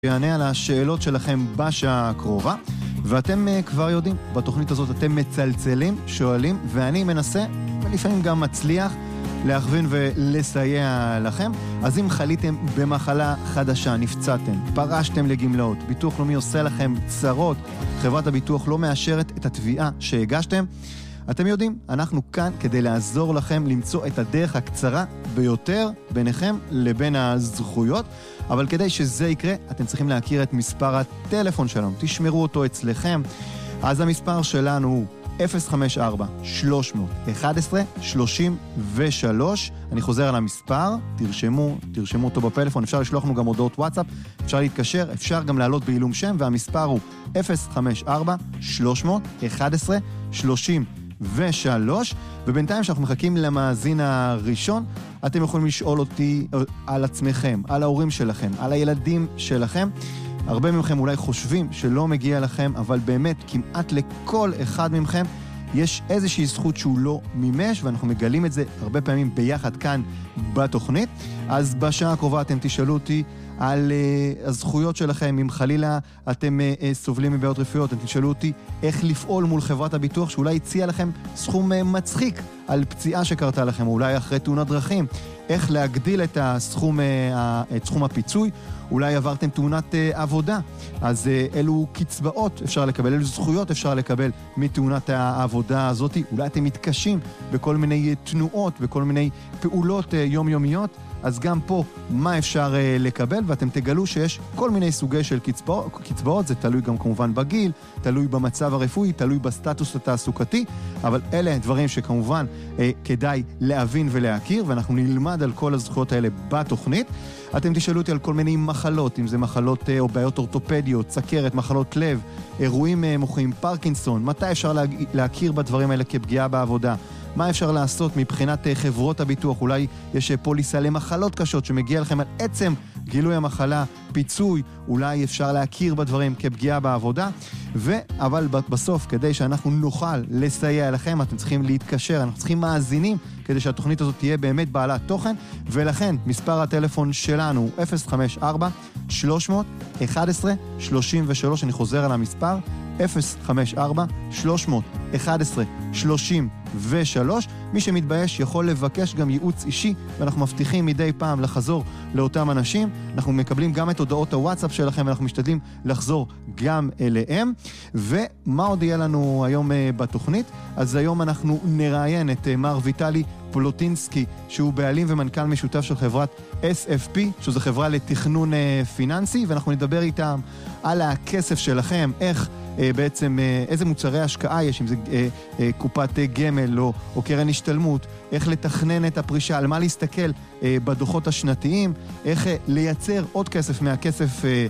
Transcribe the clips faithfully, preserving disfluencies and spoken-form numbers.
יענה על השאלות שלכם בשעה הקרובה, ואתם uh, כבר יודעים, בתוכנית הזאת אתם מצלצלים, שואלים, ואני מנסה, ולפעמים גם מצליח, להכווין ולסייע לכם. אז אם חליתם במחלה חדשה, נפצעתם, פרשתם לגמלאות, ביטוח לאומי עושה לכם צרות, חברת הביטוח לא מאשרת את התביעה שהגשתם, אתם יודעים, אנחנו כאן כדי לעזור לכם למצוא את הדרך הקצרה ביותר ביניכם לבין הזכויות, אבל כדי שזה יקרה, אתם צריכים להכיר את מספר הטלפון שלנו, תשמרו אותו אצלכם. אז המספר שלנו הוא אפס חמש ארבע שלוש אחת אחת שלוש שלוש. אני חוזר על המספר, תרשמו, תרשמו אותו בפלאפון, אפשר לשלוח לנו גם הודעות וואטסאפ, אפשר להתקשר, אפשר גם לעלות בעילום שם, והמספר הוא אפס חמש ארבע שלוש אחת אחת שלוש שלוש. ובינתיים שאנחנו מחכים למאזין הראשון, אתם יכולים לשאול אותי על עצמכם, על ההורים שלכם, על הילדים שלכם. הרבה מכם אולי חושבים שלא מגיע לכם, אבל באמת כמעט לכל אחד מכם יש איזושהי זכות שהוא לא מימש, ואנחנו מגלים את זה הרבה פעמים ביחד כאן בתוכנית. אז בשעה הקרובה אתם תשאלו אותי על uh, הזכויות שלכם, אם חלילה אתם uh, uh, סובלים מבעיות רפואיות, אתם תשאלו אותי איך לפעול מול חברת הביטוח שאולי הציעה לכם סכום uh, מצחיק על פציעה שקרתה לכם, או אולי אחרי תאונת דרכים, איך להגדיל את הסכום, uh, את סכום הפיצוי, אולי עברתם תאונת uh, עבודה, אז uh, אלו קצבאות אפשר לקבל, אלו זכויות אפשר לקבל מתאונת העבודה הזאת, אולי אתם מתקשים בכל מיני תנועות, בכל מיני פעולות uh, יומיומיות, אז גם פה מה אפשר uh, לקבל, ואתם תגלו שיש כל מיני סוגי של קצבאות, קצבאות, זה תלוי גם כמובן בגיל, תלוי במצב הרפואי, תלוי בסטטוס התעסוקתי, אבל אלה דברים שכמובן uh, כדאי להבין ולהכיר, ואנחנו נלמד על כל הזכויות האלה בתוכנית. אתם תשאלו אותי על כל מיני מחלות, אם זה מחלות uh, או בעיות אורתופדיות, סכרת, מחלות לב, אירועים uh, מוחיים, פרקינסון, מתי אפשר לה, להכיר בדברים האלה כפגיעה בעבודה, מה אפשר לעשות מבחינת חברות הביטוח, אולי יש פוליסה למחלות קשות שמגיע לכם על עצם גילוי המחלה, פיצוי, אולי אפשר להכיר בדברים כפגיעה בעבודה, ו... אבל בסוף, כדי שאנחנו נוכל לסייע לכם, אתם צריכים להתקשר, אנחנו צריכים מאזינים, כדי שהתוכנית הזאת תהיה באמת בעלת תוכן, ולכן מספר הטלפון שלנו הוא אפס חמש ארבע שלוש אחת אחת שלוש שלוש, אני חוזר על המספר, אפס חמש ארבע שלוש אחת אחת שלוש שלוש. מי שמתבייש יכול לבקש גם ייעוץ אישי, ואנחנו מבטיחים מדי פעם לחזור לאותם אנשים. אנחנו מקבלים גם את הודעות הוואטסאפ שלכם, ואנחנו משתדלים לחזור גם אליהם. ומה עוד יהיה לנו היום בתוכנית? אז היום אנחנו נראיין את מר ויטלי פולוטינסקי, שהוא בעלים ומנכ"ל משותף של חברת אס אף פי, שזו חברה לתכנון פיננסי, ואנחנו נדבר איתם על הכסף שלכם, איך בעצם איזה מוצרי השקעה יש, אם זה קופת גמל או, או קרן השתלמות, איך לתכנן את הפרישה, על מה להסתכל בדוחות השנתיים, איך לייצר עוד כסף מהכסף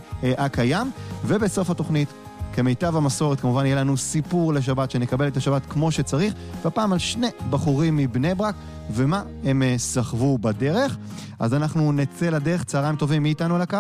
הקיים, ובסוף התוכנית, כמיטב המסורת, כמובן יהיה לנו סיפור לשבת, שנקבל את השבת כמו שצריך, והפעם על שני בחורים מבני ברק, ומה הם סחבו בדרך. אז אנחנו נצא לדרך. צהריים טובים, מי איתנו על הקו?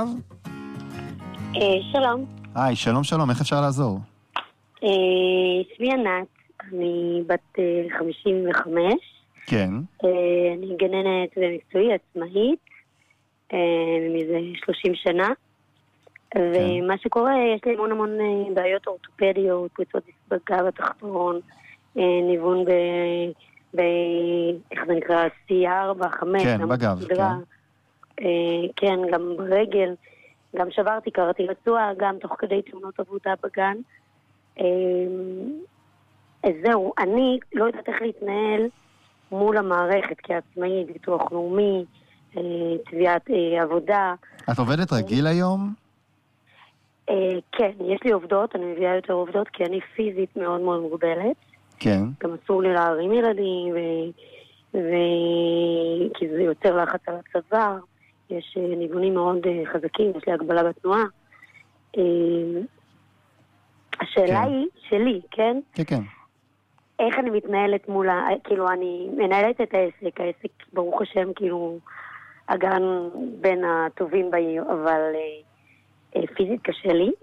שלום. היי, שלום שלום, איך אפשר לעזור? שמי ענת, אני בת חמישים וחמש. כן. אני גננת במקצועי עצמאית, מזה שלושים שנה. ומה שקורה, יש לי המון המון בעיות אורתופדיות, פריצות בגב התחתון, ניוון ב... ב... איך זה נקרא? סי ארבע, חמש. כן, בגב, כן. כן, גם ברגל. גם שברתי, קראתי רצועה, גם תוך כדי תאונות עבודה בגן. אז זהו, אני לא יודעת איך להתנהל מול המערכת כעצמאית, ביטוח לאומי, תביעת עבודה. את עובדת רגיל היום? כן, יש לי עובדות, אני מביאה יותר עובדות, כי אני פיזית מאוד מאוד מוגבלת. כן. גם אסור לי להרים ילדים, כי זה יוצר לחץ על הצוואר. יש ניוונים מאוד חזקים, יש לי הגבלה בתנועה. השאלה היא שלי, כן? כן, כן. איך אני מתנהלת מול ה... כאילו, אני מנהלת את העסק, העסק, ברוך השם, כאילו, הגן בין הטובים בעיר, אבל פיזית קשה לי,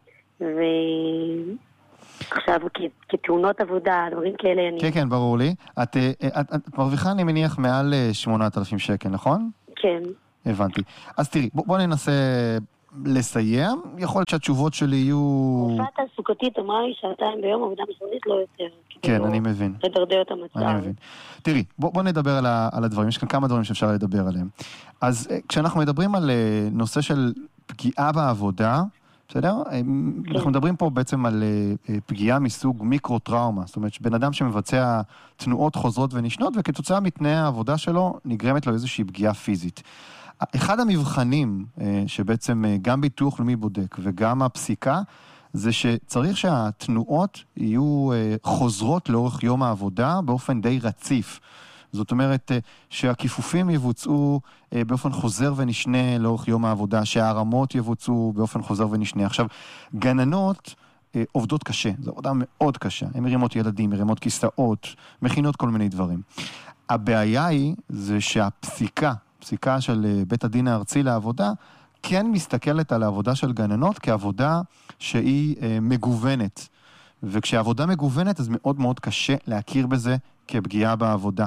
ועכשיו, כתאונות עבודה, דברים כאלה, אני... כן, כן, ברור לי. את, את, את מרוויחה, אני מניח, מעל שמונת אלפים שקל, נכון? כן. הבנתי. אז תראי, בוא, בוא ננסה לסיים, יכול להיות שהתשובות שלי יהיו... רופאה תעסוקתית אמרה לי שעתיים ביום עבודה משמעותית לא יותר. כן, אני מבין. לדרדר את המצב. אני מבין. תראי, בוא, בוא נדבר על, ה, על הדברים, יש כאן כמה דברים שאפשר לדבר עליהם. אז כשאנחנו מדברים על נושא של פגיעה בעבודה, בסדר? כן. אנחנו מדברים פה בעצם על פגיעה מסוג מיקרו-טראומה, זאת אומרת, בן אדם שמבצע תנועות חוזרות ונשנות, וכתוצאה מתנאי העבודה שלו נגרמת לו איזושהי פגיעה פיזית. אחד המבחנים שבעצם גם ביטוח לאומי בודק וגם הפסיקה, זה שצריך שהתנועות יהיו חוזרות לאורך יום העבודה באופן די רציף. זאת אומרת שהכיפופים יבוצעו באופן חוזר ונשנה לאורך יום העבודה, שההרמות יבוצעו באופן חוזר ונשנה. עכשיו, גננות עובדות קשה, זו עבודה מאוד קשה. הן מרימות ילדים, מרימות כיסאות, מכינות כל מיני דברים. הבעיה היא זה שהפסיקה, פסיקה של בית הדין הארצי לעבודה, כן מסתכלת על העבודה של גננות כעבודה שהיא מגוונת. וכשעבודה מגוונת, אז מאוד מאוד קשה להכיר בזה כפגיעה בעבודה.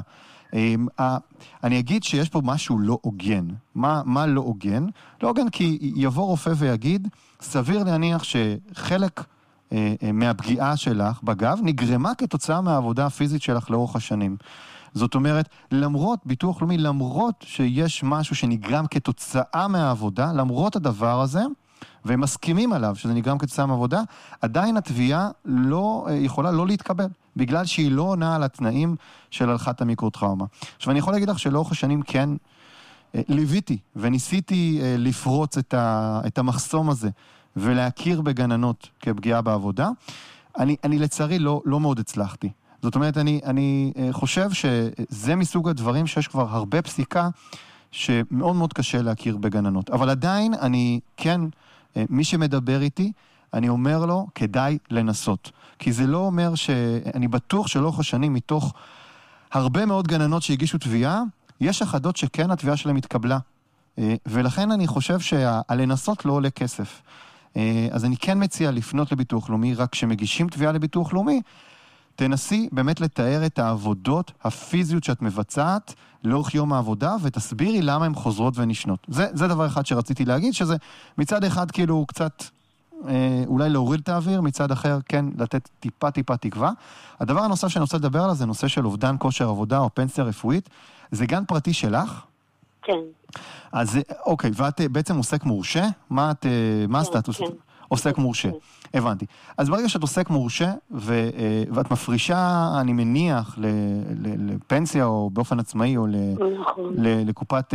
אני אגיד שיש פה משהו לא הוגן. מה, מה לא הוגן? לא הוגן כי יבוא רופא ויגיד, סביר להניח שחלק מהפגיעה שלך בגב נגרמה כתוצאה מהעבודה הפיזית שלך לאורך השנים. זאת אומרת, למרות, ביטוח לאומי, למרות שיש משהו שנגרם כתוצאה מהעבודה, למרות הדבר הזה, והם מסכימים עליו שזה נגרם כתוצאה מהעבודה, עדיין התביעה לא יכולה לא להתקבל, בגלל שהיא לא עונה על התנאים של הלכת המיקרוטראומה. עכשיו, אני יכול להגיד לך שלאורך השנים כן ליוויתי וניסיתי לפרוץ את, ה, את המחסום הזה, ולהכיר בגננות כפגיעה בעבודה. אני, אני לצערי לא, לא מאוד הצלחתי. זאת אומרת, אני, אני חושב שזה מסוג הדברים שיש כבר הרבה פסיקה שמאוד מאוד קשה להכיר בגננות. אבל עדיין אני כן, מי שמדבר איתי, אני אומר לו, כדאי לנסות. כי זה לא אומר שאני בטוח שלאורך השנים מתוך הרבה מאוד גננות שהגישו תביעה, יש אחדות שכן התביעה שלהם התקבלה. ולכן אני חושב שהלנסות לא עולה כסף. אז אני כן מציע לפנות לביטוח לאומי, רק כשמגישים תביעה לביטוח לאומי, תנסי באמת לתאר את העבודות הפיזיות שאת מבצעת לאורך יום העבודה, ותסבירי למה הן חוזרות ונשנות. זה, זה דבר אחד שרציתי להגיד, שזה מצד אחד כאילו קצת אה, אולי להוריד את האוויר, מצד אחר כן לתת טיפה טיפה תקווה. הדבר הנוסף שאני רוצה לדבר עליו זה נושא של אובדן כושר עבודה או פנסיה רפואית. זה גן פרטי שלך? כן. אז אוקיי, ואת בעצם עוסק מורשה? מה, את, מה כן, הסטטוס? כן. עוסק מורשה. הבנתי. אז ברגע שאת עוסק מורשה, ו, ואת מפרישה, אני מניח, ל, ל, לפנסיה או באופן עצמאי, או ל, ל, לקופת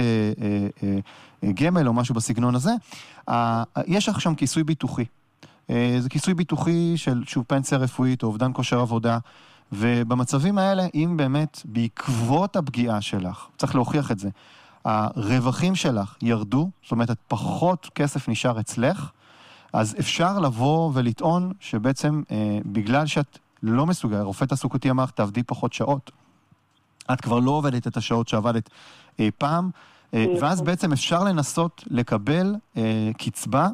גמל או משהו בסגנון הזה, יש לך שם כיסוי ביטוחי. זה כיסוי ביטוחי של שוב פנסיה רפואית או אובדן כושר עבודה, ובמצבים האלה, אם באמת בעקבות הפגיעה שלך, צריך להוכיח את זה, הרווחים שלך ירדו, זאת אומרת, את פחות כסף נשאר אצלך, אז אפשר לבוא ולטעון שבעצם אה, בגלל שאת לא מסוגל, רופא תעסוקתי אמר, תעבדי פחות שעות. את כבר לא עובדת את השעות שעבדת אה, פעם, אה, ואז בעצם אפשר לנסות לקבל אה, קצבה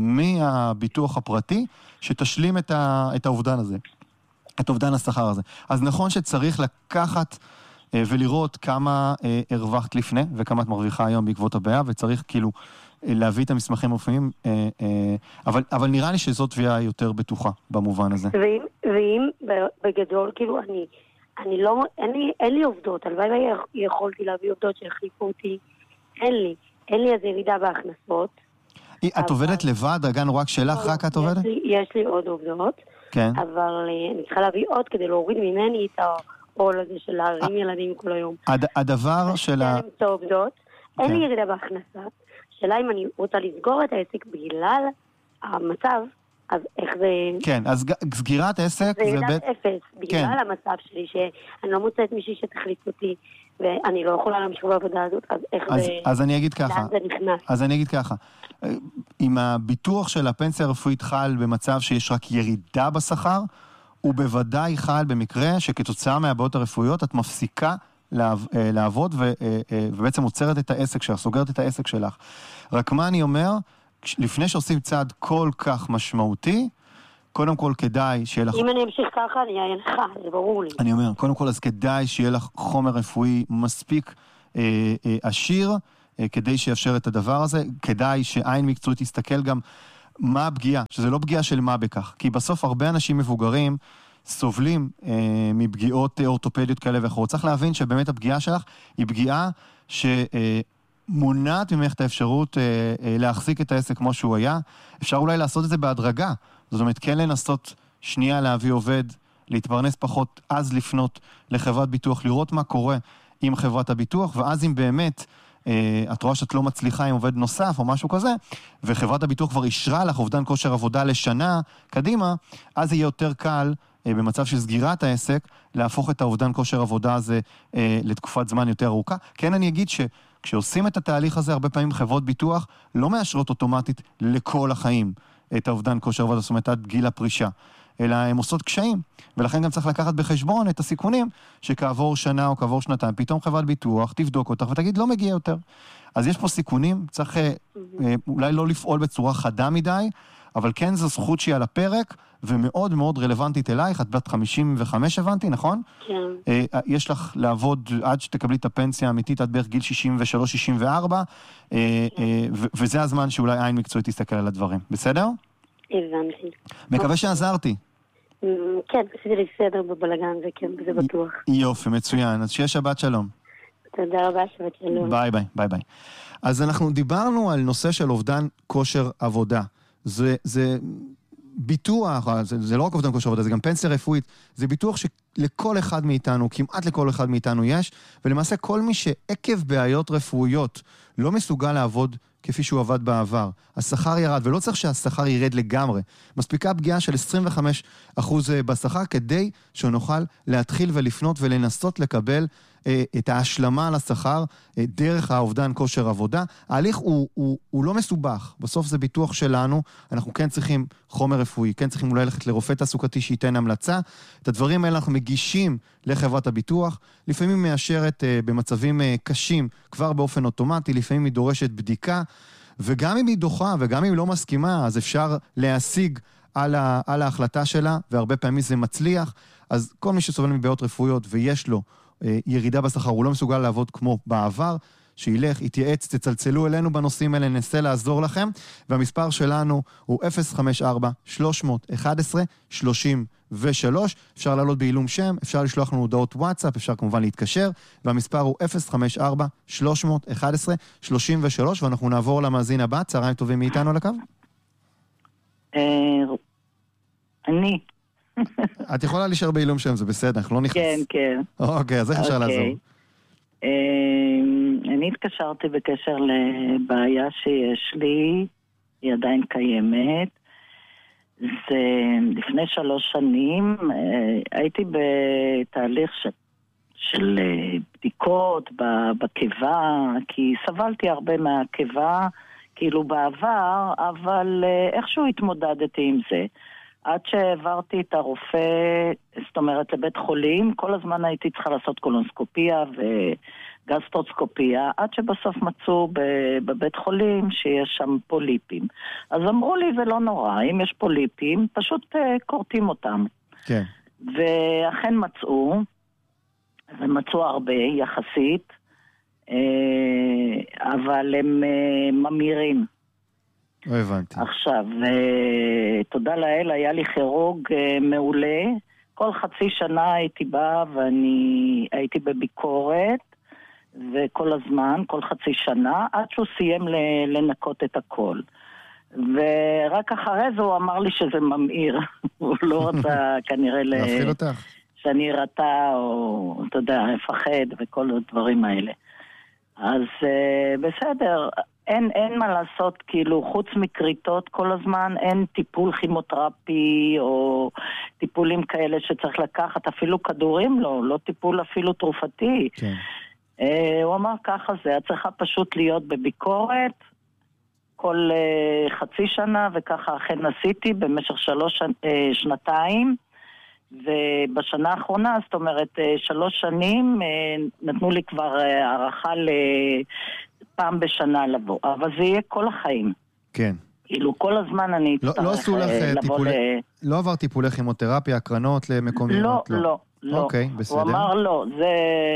מהביטוח הפרטי, שתשלים את, ה, את האובדן הזה, את אובדן השכר הזה. אז נכון שצריך לקחת אה, ולראות כמה אה, הרווחת לפני, וכמה את מרוויחה היום בעקבות הבעיה, וצריך כאילו להביא את המסמכים רפואיים, אבל, אבל נראה לי שזו תביעה יותר בטוחה במובן הזה. ואם, ואם בגדול, כאילו, אני, אני לא, אין לי, אין לי עובדות, הלוואי יכולתי להביא עובדות שהחליפו אותי, אין לי, אין לי איזו ירידה בהכנסות. את עובדת לבד, הגן רק שלך, רק את עובדת? יש לי עוד עובדות, אבל אני צריכה להביא עוד כדי להוריד ממני את העול הזה של להרים ילדים כל היום. הדבר של ה... אין לי ירידה בהכנסה. שאלה אם אני רוצה לסגור את העסק בגלל המצב, אז איך זה... כן, אז סגירת עסק זה... זה ירידת אפס, בגלל כן. המצב שלי, שאני לא מוצאת מישהי שתחליף אותי, ואני לא יכולה להמשיך בעבודה הזאת, אז איך אז, זה... אז אני אגיד ככה. זה נכנס. אז אני אגיד ככה. אם הביטוח של הפנסיה הרפואית חל במצב שיש רק ירידה בשכר, הוא בוודאי חל במקרה שכתוצאה מהבעיות הרפואיות את מפסיקה לעבוד ובעצם עוצרת את העסק שלך, סוגרת את העסק שלך. רק מה אני אומר, לפני שעושים צעד כל כך משמעותי, קודם כל כדאי שיהיה לך... אם אני אמשיך ככה, אני אהיה לך, זה ברור לי. אני אומר, קודם כל אז כדאי שיהיה לך חומר רפואי מספיק אה, אה, עשיר, כדי שיאפשר את הדבר הזה. כדאי שעין מקצועית תסתכל גם מה הפגיעה, שזה לא פגיעה של מה בכך, כי בסוף הרבה אנשים מבוגרים סובלים אה, מפגיעות אורתופדיות כאלה ואחרות. צריך להבין שבאמת הפגיעה שלך היא פגיעה שמונעת ממך את האפשרות אה, אה, להחזיק את העסק כמו שהוא היה. אפשר אולי לעשות את זה בהדרגה, זאת אומרת כן לנסות שנייה להביא עובד, להתפרנס פחות, אז לפנות לחברת ביטוח, לראות מה קורה עם חברת הביטוח, ואז אם באמת את רואה שאת לא מצליחה עם עובד נוסף או משהו כזה, וחברת הביטוח כבר אישרה לך אובדן כושר עבודה לשנה קדימה, אז יהיה יותר קל במצב של סגירת העסק, להפוך את האובדן כושר עבודה הזה לתקופת זמן יותר ארוכה. כן, אני אגיד שכשעושים את התהליך הזה, הרבה פעמים חברות ביטוח לא מאשרות אוטומטית לכל החיים את האובדן כושר עבודה, זאת אומרת עד גיל הפרישה, אלא הם עושות קשיים, ולכן גם צריך לקחת בחשבון את הסיכונים שכעבור שנה או כעבור שנתיים, פתאום חברת ביטוח תבדוק אותך ותגיד לא מגיע יותר. אז יש פה סיכונים, צריך אולי לא לפעול בצורה חדה מדי, אבל כן זו זכות שהיא על הפרק, ומאוד מאוד רלוונטית אלייך, את בת חמישים וחמש הבנתי, נכון? כן. יש לך לעבוד עד שתקבלי את הפנסיה האמיתית, עד בערך גיל שישים ושלוש שישים וארבע, וזה הזמן שאולי עין מקצועית תסתכל על הדברים, בסדר? הבנתי. מקווה שעזרתי. כן, עשיתי לי סדר בבלגן, זה כן, זה בטוח. יופי, מצוין. אז שיהיה שבת שלום. תודה רבה, שבת שלום. ביי ביי, ביי ביי. אז אנחנו דיברנו על נושא של אובדן כושר עבודה. זה, זה ביטוח, זה, זה לא רק אובדן כושר עבודה, זה גם פנסיה רפואית. זה ביטוח שלכל אחד מאיתנו, כמעט לכל אחד מאיתנו יש, ולמעשה כל מי שעקב בעיות רפואיות לא מסוגל לעבוד כפי שהוא עבד בעבר. השכר ירד, ולא צריך שהשכר ירד לגמרי. מספיקה פגיעה של עשרים וחמישה אחוז בשכר, כדי שנוכל להתחיל ולפנות ולנסות לקבל אה, את ההשלמה על השכר אה, דרך האובדן כושר עבודה. ההליך הוא, הוא, הוא לא מסובך. בסוף זה ביטוח שלנו. אנחנו כן צריכים חומר רפואי, כן צריכים אולי ללכת לרופא תעסוקתי שייתן המלצה. את הדברים האלה אנחנו מגישים לחברת הביטוח. לפעמים מאשרת אה, במצבים אה, קשים, כבר באופן אוטומטי, לפעמים היא דורשת בדיקה, וגם אם היא דוחה וגם אם היא לא מסכימה, אז אפשר להשיג על, ה, על ההחלטה שלה, והרבה פעמים זה מצליח. אז כל מי שסובל מבעיות רפואיות ויש לו אה, ירידה בשכר, הוא לא מסוגל לעבוד כמו בעבר, שילך, יתייעץ, תצלצלו אלינו בנושאים האלה, ננסה לעזור לכם, והמספר שלנו הוא אפס חמש ארבע שלוש אחת אחת שלושים ושלוש, אפשר לעלות בעילום שם, אפשר לשלוח לנו הודעות וואטסאפ, אפשר כמובן להתקשר, והמספר הוא אפס חמש ארבע שלוש אחת אחת שלושים ושלוש, ואנחנו נעבור למאזין הבא. צהריים טובים, מאיתנו על הקו? אני. את יכולה להישאר בעילום שם, זה בסדר, אנחנו לא נכנס. כן, כן. אוקיי, אז איך אפשר לעזור? אני התקשרתי בקשר לבעיה שיש לי, היא עדיין קיימת. זה לפני שלוש שנים, הייתי בתהליך של, של בדיקות בקיבה, כי סבלתי הרבה מהקיבה, כאילו בעבר, אבל איכשהו התמודדתי עם זה. עד שהעברתי את הרופא, זאת אומרת, לבית חולים, כל הזמן הייתי צריכה לעשות קולונסקופיה וגסטרוסקופיה, עד שבסוף מצאו בבית חולים שיש שם פוליפים. אז אמרו לי, זה לא נורא, אם יש פוליפים, פשוט קורטים אותם. כן. ואכן מצאו, ומצאו הרבה יחסית, אבל הם ממירים. לא הבנתי. עכשיו, תודה לאל, היה לי כירורג מעולה. כל חצי שנה הייתי באה ואני הייתי בביקורת, וכל הזמן, כל חצי שנה, עד שהוא סיים לנקות את הכל. ורק אחרי זה הוא אמר לי שזה ממאיר. הוא לא רצה כנראה להפחיד אותך. שאני רתה או, אתה יודע, אפחד וכל הדברים האלה. אז בסדר, אין, אין מה לעשות, כאילו, חוץ מקריטות כל הזמן, אין טיפול כימותרפי או טיפולים כאלה שצריך לקחת, אפילו כדורים לא, לא טיפול אפילו תרופתי. כן. אה, הוא אמר ככה זה, את צריכה פשוט להיות בביקורת כל אה, חצי שנה, וככה אכן עשיתי במשך שלוש אה, שנתיים, ובשנה האחרונה, זאת אומרת, שלוש שנים, נתנו לי כבר הערכה לפעם בשנה לבוא. אבל זה יהיה כל החיים. כן. כאילו, כל הזמן אני לא, לא עשו לך טיפולי, ל... לא עבר טיפולי כימותרפיה, הקרנות למקומיות? לא, לא, לא. אוקיי, בסדר. הוא אמר לא, זה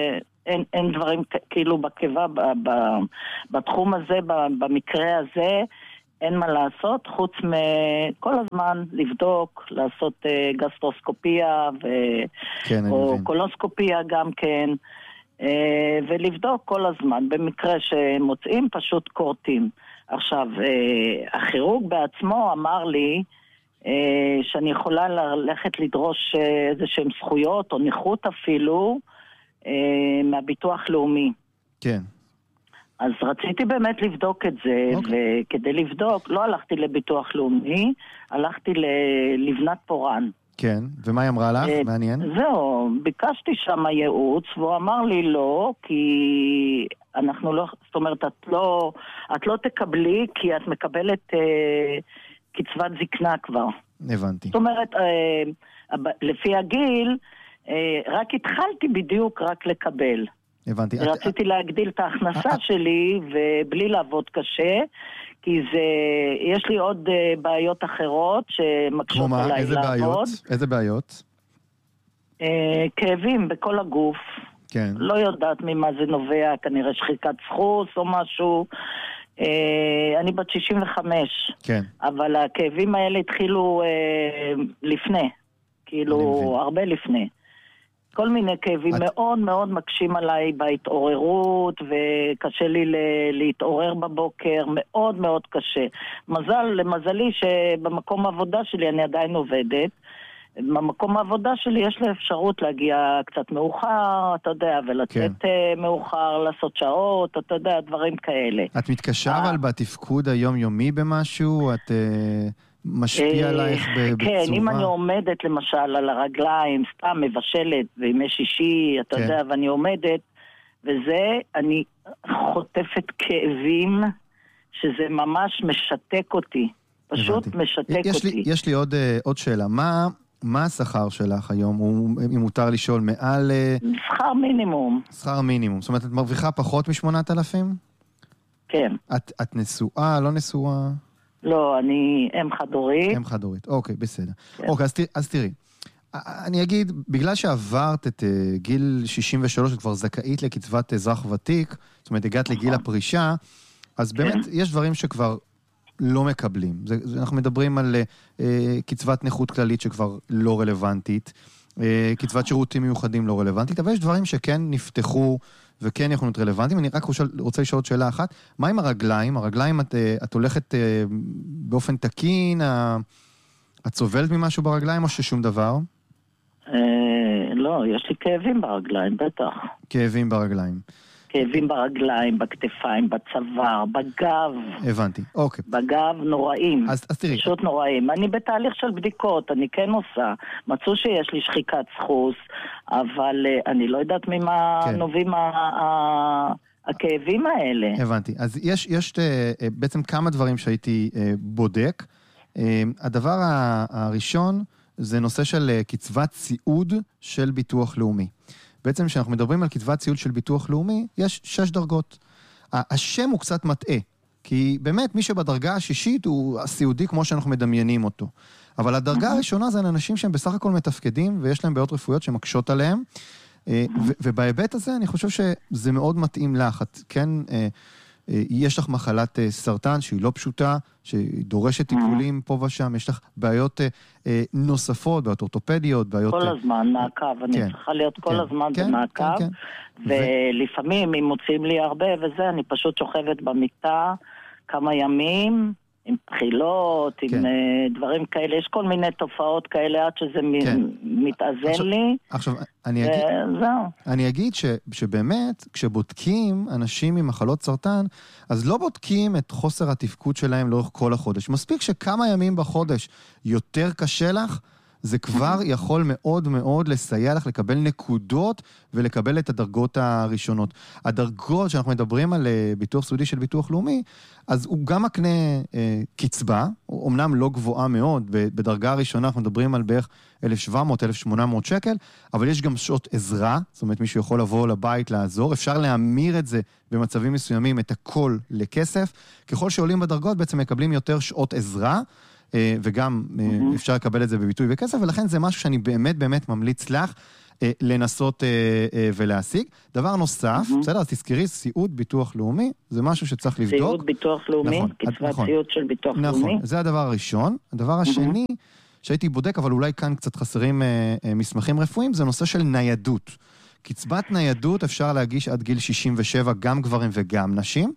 אין, אין דברים כאילו בקבה, ב, ב, בתחום הזה, ב, במקרה הזה, אין מה לעשות, חוץ מכל הזמן לבדוק, לעשות uh, גסטרוסקופיה, ו... כן, או קולוסקופיה גם כן, uh, ולבדוק כל הזמן, במקרה שמוצאים פשוט קורטים. עכשיו, uh, הכירורג בעצמו אמר לי, uh, שאני יכולה ללכת לדרוש איזה שהם זכויות, או נכות אפילו, uh, מהביטוח לאומי. כן. אז רציתי באמת לבדוק את זה, okay. וכדי לבדוק, לא הלכתי לביטוח לאומי, הלכתי ללבנת פורן. כן, ומה היא אמרה לך? מעניין. זהו, ביקשתי שם ייעוץ, והוא אמר לי לא, כי אנחנו לא, זאת אומרת, את לא, את לא תקבלי, כי את מקבלת אה, קצבת זקנה כבר. הבנתי. זאת אומרת, אה, לפי הגיל, אה, רק התחלתי בדיוק רק לקבל. הבנתי. רציתי להגדיל את ההכנסה שלי, ובלי לעבוד קשה, כי זה, יש לי עוד בעיות אחרות שמקשות עליי לעבוד. איזה בעיות? כאבים בכל הגוף. כן. לא יודעת ממה זה נובע, כנראה שחיקת סחוס או משהו. אני בת שישים וחמש. כן. אבל הכאבים האלה התחילו לפני. כאילו, הרבה לפני. כל מיני כאבים את... מאוד מאוד מקשים עליי בהתעוררות, וקשה לי להתעורר בבוקר, מאוד מאוד קשה. מזל, למזלי שבמקום העבודה שלי אני עדיין עובדת, במקום העבודה שלי יש לי אפשרות להגיע קצת מאוחר, אתה יודע, ולצאת כן. מאוחר, לעשות שעות, אתה יודע, דברים כאלה. את מתקשה אבל בתפקוד היומיומי במשהו? את... משפיע עלייך בצורה? כן, אם אני עומדת למשל על הרגליים, סתם מבשלת בימי שישי, אתה יודע, ואני עומדת, וזה, אני חוטפת כאבים, שזה ממש משתק אותי. פשוט משתק אותי. יש לי עוד שאלה. מה השכר שלך היום? אם מותר לשאול, מעל... שכר מינימום. שכר מינימום. זאת אומרת, את מרוויחה פחות משמונת אלפים? כן. את נשואה, לא נשואה? לא, אני אם חד-הורית. אם חד-הורית, אוקיי, בסדר. כן. אוקיי, אז, אז תראי, אני אגיד, בגלל שעברת את uh, גיל שישים ושלוש, את כבר זכאית לקצבת אזרח ותיק, זאת אומרת, הגעת נכון. לגיל הפרישה, אז כן. באמת יש דברים שכבר לא מקבלים. זה, זה, אנחנו מדברים על uh, קצבת נכות כללית שכבר לא רלוונטית, uh, קצבת שירותים מיוחדים לא רלוונטית, אבל יש דברים שכן נפתחו, וכן יכולנו להיות רלוונטיים. אני רק רוצה, רוצה לשאול עוד שאלה אחת. מה עם הרגליים? הרגליים, את, את הולכת באופן תקין? את סובלת ממשהו ברגליים או ששום דבר? לא, יש לי כאבים ברגליים, בטח. כאבים ברגליים. כאבים ברגליים, בכתפיים, בצוואר, בגב. הבנתי, אוקיי. בגב נוראים. אז, אז תראי. פשוט נוראים. אני בתהליך של בדיקות, אני כן עושה. מצאו שיש לי שחיקת סחוס, אבל אני לא יודעת ממה כן. נובעים ה... ה... הכאבים האלה. הבנתי. אז יש, יש בעצם כמה דברים שהייתי בודק. הדבר הראשון זה נושא של קצבת סיעוד של ביטוח לאומי. בעצם כשאנחנו מדברים על קצבת סיעוד של ביטוח לאומי, יש שש דרגות. השם הוא קצת מטעה, כי באמת מי שבדרגה השישית הוא הסיעודי כמו שאנחנו מדמיינים אותו. אבל הדרגה הראשונה זה אנשים שהם בסך הכל מתפקדים, ויש להם בעיות רפואיות שמקשות עליהם, ובהיבט הזה אני חושב שזה מאוד מתאים לך. את כן, יש לך מחלת סרטן שהיא לא פשוטה, שדורשת טיפולים פה ושם, יש לך בעיות נוספות, בעיות אורתופדיות, בעיות... כל הזמן, מעקב, אני צריכה להיות כל הזמן במעקב, ולפעמים אם מוצאים לי הרבה וזה, אני פשוט שוכבת במיטה כמה ימים, עם בחילות, עם דברים כאלה, יש כל מיני תופעות כאלה עד שזה מתאזן לי. עכשיו, אני אגיד שבאמת, כשבודקים אנשים עם מחלות סרטן, אז לא בודקים את חוסר התפקוד שלהם לאורך כל החודש. מספיק שכמה ימים בחודש יותר קשה לך, זה כבר יכול מאוד מאוד לסייע לך לקבל נקודות ולקבל את הדרגות הראשונות. הדרגות שאנחנו מדברים על ביטוח סיעודי של ביטוח לאומי, אז הוא גם מקנה אה, קצבה, אומנם לא גבוהה מאוד, בדרגה הראשונה אנחנו מדברים על בערך אלף שבע מאות עד אלף שמונה מאות שקל, אבל יש גם שעות עזרה, זאת אומרת מישהו יכול לבוא לבית לעזור, אפשר להמיר את זה במצבים מסוימים, את הכל לכסף, ככל שעולים בדרגות בעצם מקבלים יותר שעות עזרה, וגם אפשר לקבל את זה בביטוי וכסף, ולכן זה משהו שאני באמת באמת ממליץ לך. לנסות ולהשיג. דבר נוסף, בסדר, אז תזכרי, סיעוד ביטוח לאומי, זה משהו שצריך לבדוק. סיעוד ביטוח לאומי, קצבת סיעוד של ביטוח לאומי. נכון, זה הדבר הראשון. הדבר השני, שהייתי בודק, אבל אולי כאן קצת חסרים מסמכים רפואיים, זה נושא של ניידות. קצבת ניידות אפשר להגיש עד גיל שישים ושבע, גם גברים וגם נשים,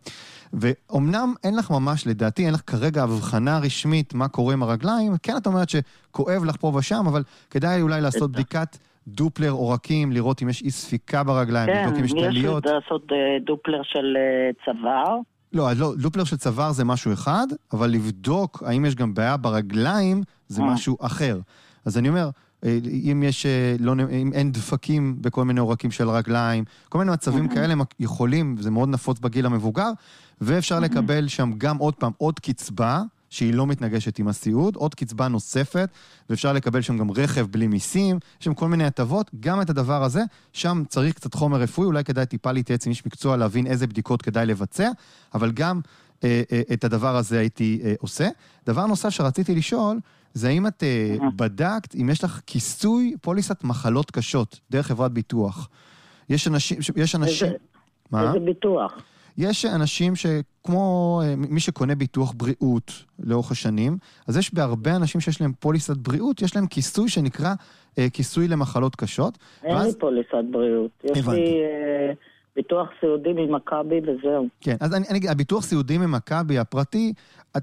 ואומנם אין לך ממש, לדעתי, אין לך כרגע הבחנה רשמית מה קורה עם הרגליים, כן את אומרת שכואב לך פה ושם, אבל כדאי אולי לעשות בדיקת דופלר עורקים, לראות אם יש אי ספיקה ברגליים, כן, לבדוק אם יש תליות. יש לעשות דופלר של צוואר. לא, לא, דופלר של צוואר זה משהו אחד, אבל לבדוק האם יש גם בעיה ברגליים, זה משהו אחר. אז אני אומר, אם יש, לא, אם אין דפקים בכל מיני עורקים של רגליים, כל מיני מצבים כאלה יכולים, זה מאוד נפוץ בגיל המבוגר, ואפשר לקבל שם גם עוד פעם עוד קצבה, שהיא לא מתנגשת עם הסיעוד, עוד קצבה נוספת, ואפשר לקבל שם גם רכב בלי מיסים, יש שם כל מיני הטבות, גם את הדבר הזה, שם צריך קצת חומר רפואי, אולי כדאי טיפה להתייעץ עם איש מקצוע, להבין איזה בדיקות כדאי לבצע, אבל גם אה, אה, את הדבר הזה הייתי אה, עושה. דבר נוסף שרציתי לשאול, זה האם את אה, בדקת, אם יש לך כיסוי פוליסת מחלות קשות, דרך חברת ביטוח. יש אנשים, יש אנשים... איזה, מה? איזה ביטוח? יש אנשים שכמו מי שקונה ביטוח בריאות לאורך השנים, אז יש בהרבה אנשים שיש להם פוליסת בריאות, יש להם כיסוי שנקרא אה, כיסוי למחלות קשות. אין ואז... לי פוליסת בריאות, יש הבנתי. לי אה, ביטוח סיעודי ממכבי וזהו. כן, אז אני, אני, הביטוח סיעודי ממכבי הפרטי, את...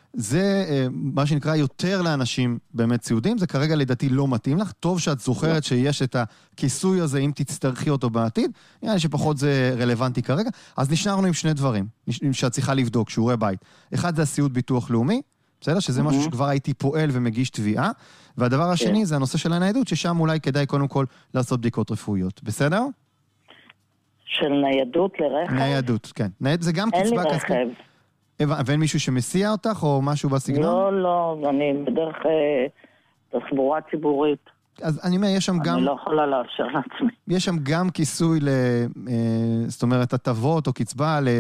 זה מה שנקרא יותר לאנשים באמת סיעודים, זה כרגע לדעתי לא מתאים לך, טוב שאת זוכרת שיש את הכיסוי הזה אם תצטרכי אותו בעתיד, נראה לי שפחות זה רלוונטי כרגע, אז נשארנו עם שני דברים שאת צריכה לבדוק, שיעורי בית. אחד זה הסיעוד ביטוח לאומי, בסדר? שזה משהו שכבר הייתי פועל ומגיש תביעה, והדבר השני זה הנושא של הניידות, ששם אולי כדאי קודם כל לעשות בדיקות רפואיות, בסדר? של ניידות לרכב? ניידות, כן. ניידות זה גם קצבה כספית. אין לי רכב. ואין מישהו שמסיע אותך או משהו בסגנון? לא, לא, אני בדרך תחבורה ציבורית. אז אני אומר, יש שם גם... אני לא יכולה לאפשר לעצמי. יש שם גם כיסוי ל... זאת אומרת, הטבות או קצבה ל...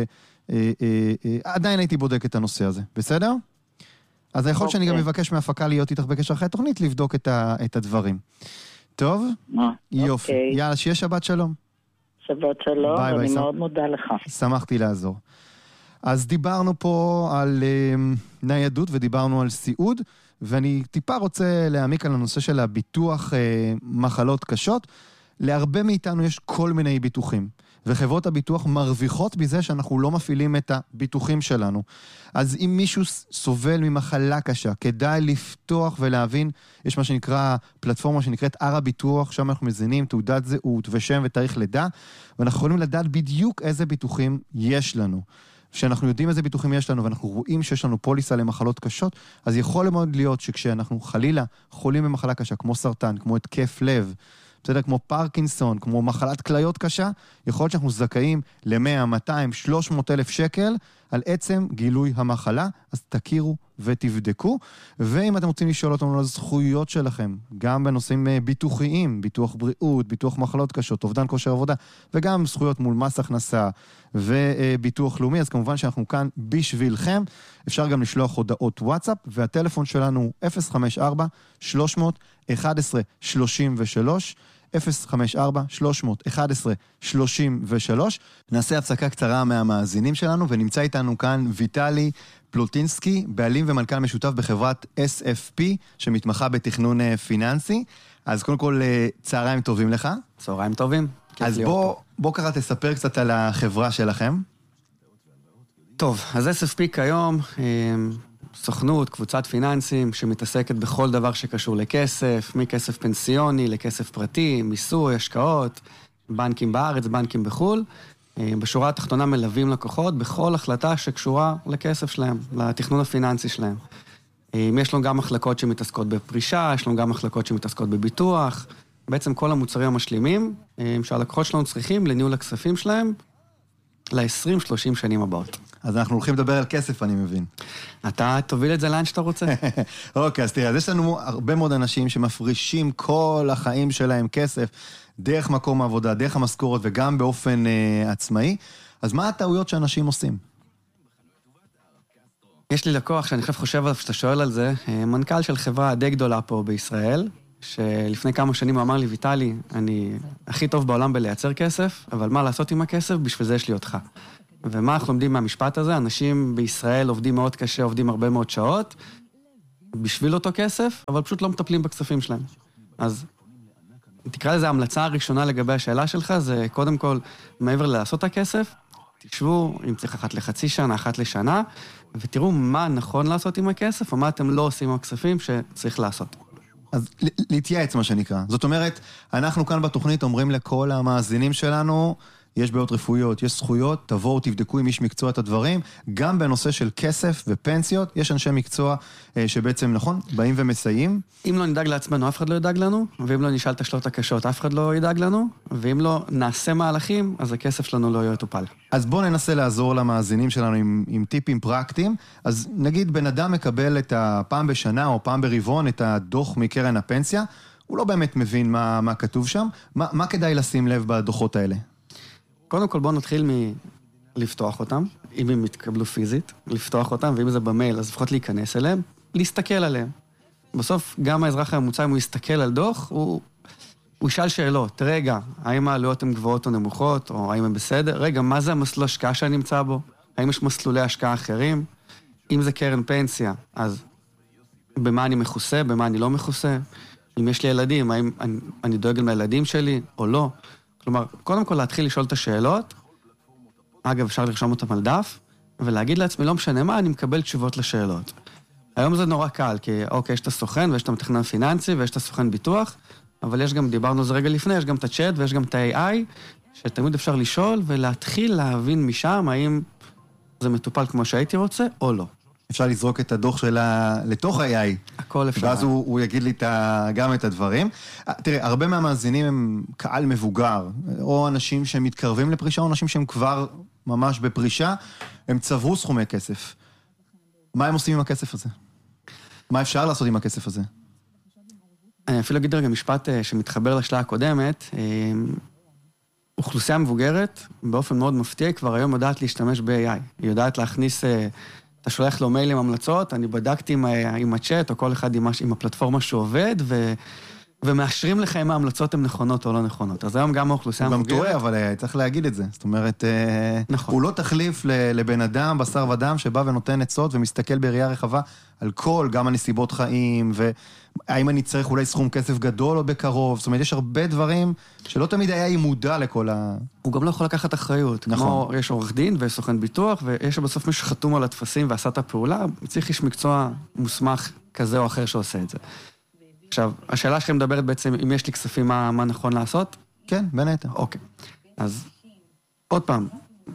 עדיין הייתי בודק את הנושא הזה, בסדר? אז יכול להיות שאני גם מבקש מהפקה להיות איתך בקשר אחרי התוכנית, לבדוק את הדברים. טוב? יופי. יאללה, שיהיה שבת שלום. שבת שלום, ואני מאוד מודה לך. שמחתי לעזור. אז דיברנו פה על uh, ניידות ודיברנו על סיעוד, ואני טיפה רוצה להעמיק על הנושא של הביטוח uh, מחלות קשות. להרבה מאיתנו יש כל מיני ביטוחים, וחברות הביטוח מרוויחות בזה שאנחנו לא מפעילים את הביטוחים שלנו. אז אם מישהו סובל ממחלה קשה, כדאי לפתוח ולהבין, יש מה שנקרא פלטפורמה שנקראת אר הביטוח, שם אנחנו מזינים תעודת זהות ושם ותאריך לידה, ואנחנו יכולים לדעת בדיוק איזה ביטוחים יש לנו. כשאנחנו יודעים איזה ביטוחים יש לנו, ואנחנו רואים שיש לנו פוליסה למחלות קשות, אז יכול מאוד להיות שכשאנחנו חלילה חולים במחלה קשה, כמו סרטן, כמו התקף לב, בסדר, כמו פרקינסון, כמו מחלת כליות קשה, יכול להיות שאנחנו זכאים ל-מאה, מאתיים, שלוש מאות אלף שקל על עצם גילוי המחלה, אז תכירו ותבדקו. ואם אתם רוצים לשאול אותנו על הזכויות שלכם, גם בנושאים ביטוחיים, ביטוח בריאות, ביטוח מחלות קשות, אובדן כושר עבודה, וגם זכויות מול מס הכנסה וביטוח לאומי, אז כמובן שאנחנו כאן בשבילכם. אפשר גם לשלוח הודעות וואטסאפ, והטלפון שלנו הוא אפס חמש ארבע שלוש מאות אחת עשרה שלושים ושלוש, אפס חמש ארבע שלוש מאות אחת עשרה שלושים ושלוש. נעשה הפסקה קצרה מהמאזינים שלנו, ונמצא איתנו כאן ויטלי פלוטינסקי, בעלים ומנכ"ל משותף בחברת אס אף פי, שמתמחה בתכנון פיננסי. אז קודם כל, צהריים טובים לך. צהריים טובים. אז בוא, בוא ככה תספר קצת על החברה שלכם. טוב, אז אס אף פי כיום, סוכנות, קבוצת פיננסים, שמתעסקת בכל דבר שקשור לכסף, מכסף פנסיוני לכסף פרטי, מיסוי, השקעות, בנקים בארץ, בנקים בחול. בשורה התחתונה מלווים לקוחות בכל החלטה שקשורה לכסף שלהם, לתכנון הפיננסי שלהם. יש לנו גם מחלקות שמתעסקות בפרישה, יש לנו גם מחלקות שמתעסקות בביטוח, בעצם כל המוצרים המשלימים שהלקוחות שלנו צריכים לניהול הכספים שלהם ל-עשרים שלושים שנים הבאות. אז אנחנו הולכים לדבר על כסף, אני מבין. אתה תוביל את זה לאן שאתה רוצה. אוקיי, אז תראה, אז יש לנו הרבה מאוד אנשים שמפרישים כל החיים שלהם כסף, דרך מקום העבודה, דרך המשכורת, וגם באופן uh, עצמאי. אז מה הטעויות שאנשים עושים? יש לי לקוח שאני חושב עליו, שאתה שואל על זה, מנכ"ל של חברה די גדולה פה בישראל, שלפני כמה שנים הוא אמר לי, ויטלי, אני הכי טוב בעולם בלייצר כסף, אבל מה לעשות עם הכסף? בשביל זה יש לי אותך. ומה אנחנו לומדים מהמשפט הזה? אנשים בישראל עובדים מאוד קשה, עובדים הרבה מאוד שעות, בשביל אותו כסף, אבל פשוט לא מטפלים בכספים שלהם. אז תקרא לזה, ההמלצה הראשונה לגבי השאלה שלך, זה קודם כל, מעבר לעשות את הכסף, תשבו, אם צריך אחת לחצי שנה, אחת לשנה, ותראו מה נכון לעשות עם הכסף, או מה אתם לא עושים עם הכספים שצריך לעשות. אז להתייעץ מה שנקרא. זאת אומרת, אנחנו כאן בתוכנית אומרים לכל המאזינים שלנו, יש בעיות רפואיות, יש זכויות, תבואו, תבדקו עם איש מקצוע את הדברים, גם בנושא של כסף ופנסיות, יש אנשי מקצוע אה, שבעצם, נכון, באים ומסייעים. אם לא נדאג לעצמנו, אף אחד לא ידאג לנו, ואם לא נשאל את השאלות הקשות, אף אחד לא ידאג לנו, ואם לא נעשה מהלכים, אז הכסף שלנו לא יהיה טופל. אז בואו ננסה לעזור למאזינים שלנו עם, עם טיפים פרקטיים. אז נגיד, בן אדם מקבל את הפעם בשנה או פעם ברבעון את הדוח מקרן הפנסיה, הוא לא באמת מבין מה, מה כתוב שם. מה, מה כדאי לשים לב בדוחות האלה? קודם כל בואו נתחיל מלפתוח אותם, אם הם יתקבלו פיזית, לפתוח אותם, ואם זה במייל, אז לפחות להיכנס אליהם, להסתכל עליהם. בסוף, גם האזרח הממוצע, אם הוא יסתכל על דוח, הוא, הוא ישאל שאלות. רגע, האם העלויות הן גבוהות או נמוכות, או האם הן בסדר? רגע, מה זה המסלול השקעה שאני נמצא בו? האם יש מסלולי השקעה אחרים? אם זה קרן פנסיה, אז במה אני מכוסה, במה אני לא מכוסה? אם יש לי ילדים, האם אני, אני דואג לילדים שלי או לא? כלומר, קודם כל להתחיל לשאול את השאלות, אגב, אפשר לרשום אותם על דף, ולהגיד לעצמי, לא משנה מה, אני מקבל תשובות לשאלות. היום זה נורא קל, כי אוקיי, יש את הסוכן, ויש את המתכנן פיננסי, ויש את הסוכן ביטוח, אבל יש גם, דיברנו על זה רגע לפני, יש גם את הצ'אט, ויש גם את ה-איי איי, שתמיד אפשר לשאול, ולהתחיל להבין משם, האם זה מטופל כמו שהייתי רוצה, או לא. אפשר לזרוק את הדוח שלה לתוך ה-איי איי. הכל אפשר. ואז הוא, הוא יגיד לי גם את הדברים. תראה, הרבה מהמאזינים הם קהל מבוגר, או אנשים שמתקרבים לפרישה, או אנשים שהם כבר ממש בפרישה, הם צברו סכומי כסף. מה הם עושים עם הכסף הזה? מה אפשר לעשות עם הכסף הזה? אני אפילו אגיד רגע משפט שמתחבר לשאלה הקודמת. אוכלוסייה מבוגרת, באופן מאוד מפתיע, כבר היום יודעת להשתמש ב-איי איי. היא יודעת להכניס... אתה שולח לו מייל עם המלצות, אני בדקתי עם, עם הצ'אט, או כל אחד עם, עם הפלטפורמה שעובד, ו, ומאשרים לך אם ההמלצות הן נכונות או לא נכונות. אז היום גם האוכלוסייה הוא המבוגרת... גם טועה, אבל צריך להגיד את זה. זאת אומרת, נכון. הוא לא תחליף לבן אדם, בשר ודם, שבא ונותן עצות ומסתכל בראייה רחבה על כל, גם הנסיבות חיים, והאם אני צריך אולי סכום כסף גדול או בקרוב. זאת אומרת, יש הרבה דברים שלא תמיד היה מודע לכל ה... הוא גם לא יכול לקחת אחריות. נכון. כמו יש עורך דין ויש סוכן ביטוח, ויש בסוף מי שחתום על התפסים ועשה את הפעולה, צריך איש מקצוע מוסמך כזה או אחר שעושה את זה. עכשיו, השאלה שלכם מדברת בעצם, אם יש לי כספים, מה, מה נכון לעשות? כן, בין היתר. אוקיי. אז עוד פעם,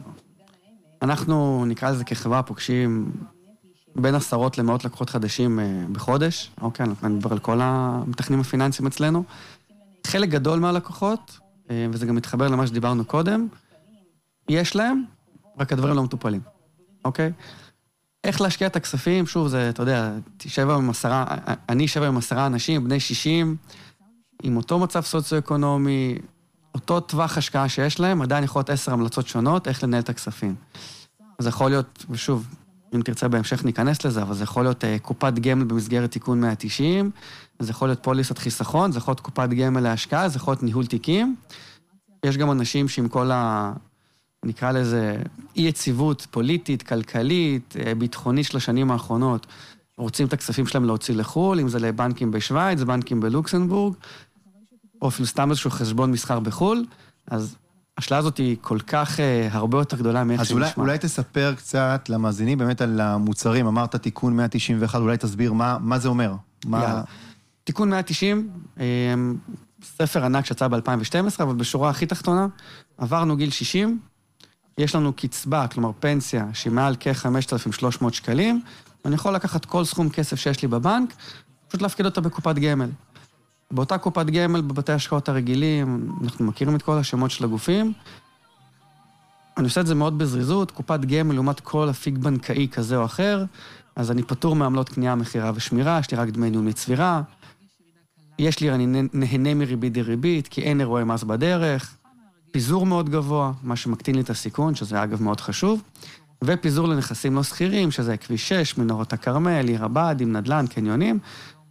אנחנו נקרא לזה כחברה פוגשים בין עשרות למאות לקוחות חדשים בחודש. אוקיי, אני מדבר על כל המתכננים הפיננסיים אצלנו. חלק גדול מהלקוחות, וזה גם מתחבר למה שדיברנו קודם, יש להם, רק הדברים לא מטופלים. אוקיי? איך להשקיע את הכספים? שוב, זה, אתה יודע, תשב עם עשרה, אני אשב עם עשרה אנשים, בני שישים, עם אותו מצב סוציו-אקונומי, אותו טווח השקעה שיש להם, עדיין יכול להיות עשר המלצות שונות, איך לנהל את הכספים. זה יכול להיות, ושוב, אם תרצה בהמשך ניכנס לזה, אבל זה יכול להיות קופת גמל במסגרת תיקון מאה תשעים, זה יכול להיות פוליסת חיסכון, זה יכול להיות קופת גמל להשקעה, זה יכול להיות ניהול תיקים. יש גם אנשים שעם כל ה... נקרא לזה אי-יציבות פוליטית, כלכלית, ביטחונית של השנים האחרונות, רוצים את הכספים שלהם להוציא לחול, אם זה לבנקים בשוויץ, בנקים בלוקסנבורג, או אפילו סתם איזשהו חשבון מסחר בחול, אז השאלה הזאת היא כל כך הרבה יותר גדולה מאיך שנשמע. אז אולי, אולי תספר קצת למאזינים באמת על המוצרים, אמרת תיקון מאה תשעים ואחת, אולי תסביר מה, מה זה אומר. מה... תיקון מאה תשעים, ספר ענק שיצא ב-אלפיים ושתים עשרה, אבל בשורה הכי תחתונה, עברנו גיל שישים, יש לנו קצבה, כלומר פנסיה, שהיא מעל כ-חמשת אלפים ושלוש מאות שקלים, אני יכול לקחת כל סכום כסף שיש לי בבנק, פשוט להפקיד אותה בקופת גמל. באותה קופת גמל, בבתי השקעות הרגילים, אנחנו מכירים את כל השמות של הגופים, אני עושה את זה מאוד בזריזות, קופת גמל לעומת כל אפיק בנקאי כזה או אחר, אז אני פטור מעמלות קנייה, מחירה ושמירה, יש לי רק דמי ניהול מצבירה, יש לי, אני נהנה מריבית דריבית, כי אין אירועי מס בדרך, פיזור מאוד גבוה, מה שמקטין לי את הסיכון, שזה אגב מאוד חשוב, ופיזור לנכסים לא סחירים, שזה כביש שש, מנורות הכרמל, עיר הבה"דים, נדל"ן, קניונים,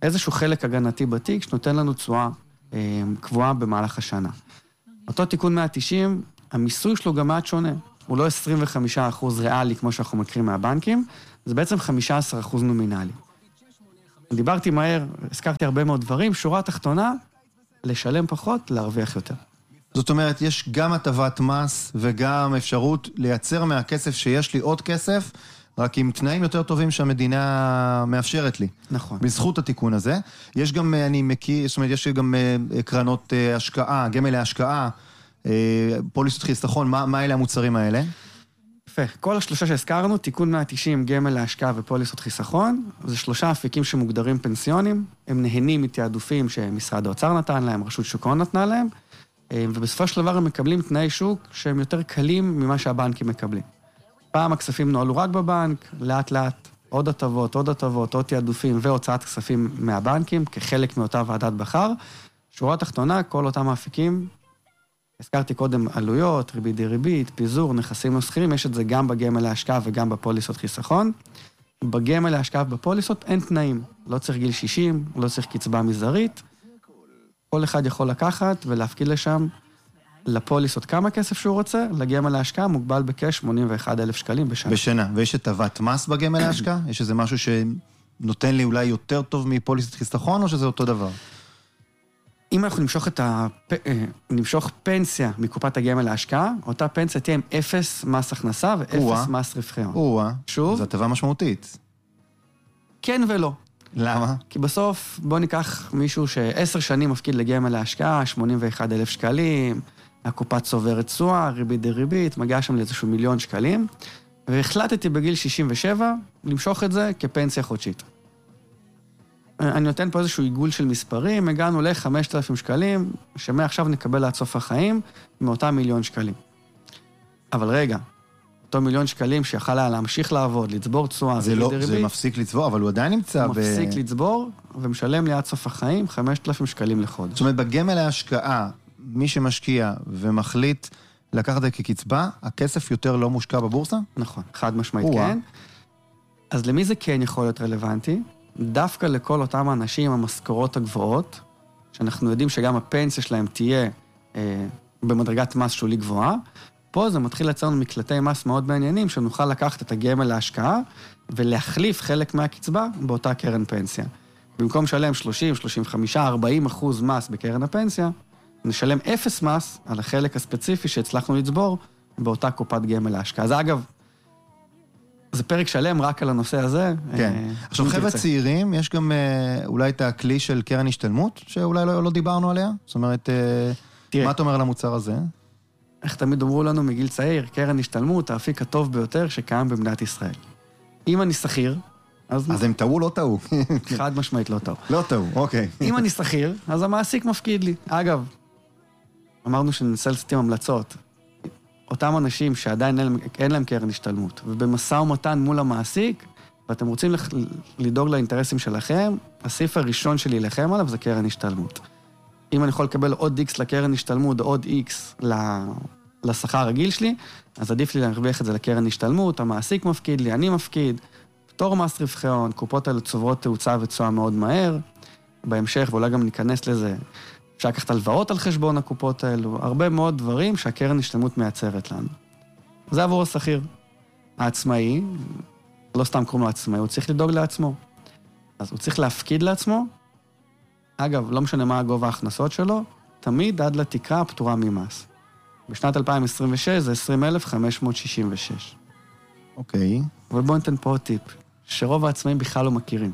איזשהו חלק הגנתי בתיק שנותן לנו תשואה אה, קבועה במהלך השנה. אותו תיקון מאה תשעים, המיסוי שלו גם מעט שונה. הוא לא עשרים וחמישה אחוז ריאלי כמו שאנחנו מכירים מהבנקים, זה בעצם חמישה עשר אחוז נומינלי. דיברתי מהר, הזכרתי הרבה מאוד דברים, שורה תחתונה, לשלם פחות, להרוויח יותר. זאת אומרת, יש גם הטבת מס וגם אפשרות לייצר מהכסף שיש לי עוד כסף, רק עם תנאים יותר טובים שהמדינה מאפשרת לי. נכון. בזכות התיקון הזה. יש גם, אני מכיר, זאת אומרת, יש גם קרנות השקעה, גמל להשקעה, פוליסות חיסכון, מה, מה אלה המוצרים האלה? יפה. כל השלושה שהזכרנו, תיקון מאה תשעים, גמל להשקעה ופוליסות חיסכון, זה שלושה אפיקים שמוגדרים פנסיונים, הם נהנים מתעדופים שמשרד האוצר נתן להם, רשות שוק ההון נתנה להם, ובסופו של דבר הם מקבלים תנאי שוק שהם יותר קלים ממה שהבנקים מקבלים. פעם הכספים נועלו רק בבנק, לאט לאט עוד הטבות, עוד הטבות, עוד תעדופים והוצאת כספים מהבנקים כחלק מאותה ועדת בחר. שורה תחתונה, כל אותם האפיקים, הזכרתי קודם עלויות, ריבית דריבית, פיזור, נכסים נוסחים, יש את זה גם בגמל להשקעה וגם בפוליסות חיסכון. בגמל להשקעה ובפוליסות אין תנאים, לא צריך גיל שישים, לא צריך קצבה מזערית. כל אחד יכול לקחת ולהפקיד לשם לפוליסות כמה כסף שהוא רוצה, לגמל להשקעה מוגבל בכ-שמונים ואחד אלף שקלים בשנה. בשנה, ויש הטבת מס בגמל להשקעה? יש איזה משהו שנותן לי אולי יותר טוב מפוליסת חיסכון, או שזה אותו דבר? אם אנחנו נמשוך, את הפ... נמשוך פנסיה מקופת הגמל להשקעה, אותה פנסיה תהיה עם אפס מס הכנסה ואפס מס רווחי הון. או-אה, שוב? זו הטבה משמעותית. כן ולא. למה? כי בסוף בוא ניקח מישהו שעשר שנים מפקיד לגמל להשקעה, שמונים ואחד אלף שקלים, הקופה צוברת תשואה, ריבית דריבית, מגיעה שם לאיזשהו מיליון שקלים, והחלטתי בגיל שישים ושבע למשוך את זה כפנסיה חודשית. אני נותן פה איזשהו עיגול של מספרים, הגענו ל-חמשת אלפים שקלים, שמעכשיו נקבל עד סוף החיים מאותם מיליון שקלים. אבל רגע, אותו מיליון שקלים שיכל היה להמשיך לעבוד, לצבור תשואה, זה לא, זה מפסיק לצבור, אבל הוא עדיין נמצא הוא ב... הוא מפסיק לצבור, ומשלם לי עד סוף החיים חמשת אלפים שקלים לחודש. זאת אומרת, בגמל להשקעה, מי שמשקיע ומחליט לקחת את זה כקצבה, הכסף יותר לא מושקע בבורסה? נכון, חד משמעית כן. אז למי זה כן יכול להיות רלוונטי? דווקא לכל אותם האנשים, המשכורות הגבוהות, שאנחנו יודעים שגם הפנסיה שלהם תהיה אה, במדרגת מס שולי גבוהה, פה זה מתחיל לצרנו מקלטי מס מאוד מעניינים, שנוכל לקחת את הגמל להשקעה, ולהחליף חלק מהקצבה באותה קרן פנסיה. במקום לשלם שלושים, שלושים וחמישה, ארבעים אחוז מס בקרן הפנסיה, נשלם אפס מס על החלק הספציפי שהצלחנו לצבור באותה קופת גמל להשקעה. אז אגב, זה פרק שלם רק על הנושא הזה. כן. עכשיו, חבר'ה צעירים, יש גם אולי את הכלי של קרן השתלמות, שאולי לא, לא דיברנו עליה? זאת אומרת, מה אתה אומר על המוצר הזה? איך תמיד אמרו לנו מגיל צעיר, קרן השתלמות, האפיק הטוב ביותר שקיים במדינת ישראל. אם אני שכיר, אז... אז הם טעו, לא טעו. חד משמעית לא טעו. לא טעו, אוקיי. אם אני שכיר, אז המעסיק מפקיד לי. אגב, אמרנו שננסה לסתים המלצות. אותם אנשים שעדיין אין להם, אין להם קרן השתלמות, ובמשא ומתן מול המעסיק, ואתם רוצים לדאוג לאינטרסים שלכם, הסעיף הראשון שלי לכם עליו זה קרן השתלמות. אם אני יכול לקבל עוד X לקרן השתלמות, עוד X לשכר הרגיל שלי, אז עדיף לי להרוויח את זה לקרן השתלמות, המעסיק מפקיד לי, אני מפקיד, פטור מס רווחי הון, קופות האלה צוברות תאוצה ותשואה מאוד מהר, בהמשך, ואולי גם ניכנס לזה, אפשר לקחת הלוואות על חשבון הקופות האלו, הרבה מאוד דברים שהקרן השתלמות מייצרת לנו. זה עבור השכיר. העצמאי, לא סתם קוראים לו עצמאי, הוא צריך לדאוג לעצמו. אז הוא צריך להפקיד לעצמו, אגב, לא משנה מה הגובה ההכנסות שלו, תמיד עד לתקרה הפטורה ממס. בשנת אלפיים עשרים ושש זה עשרים אלף חמש מאות שישים ושש. אוקיי. ובואו ניתן פה עוד טיפ, שרוב העצמאים בכלל לא מכירים.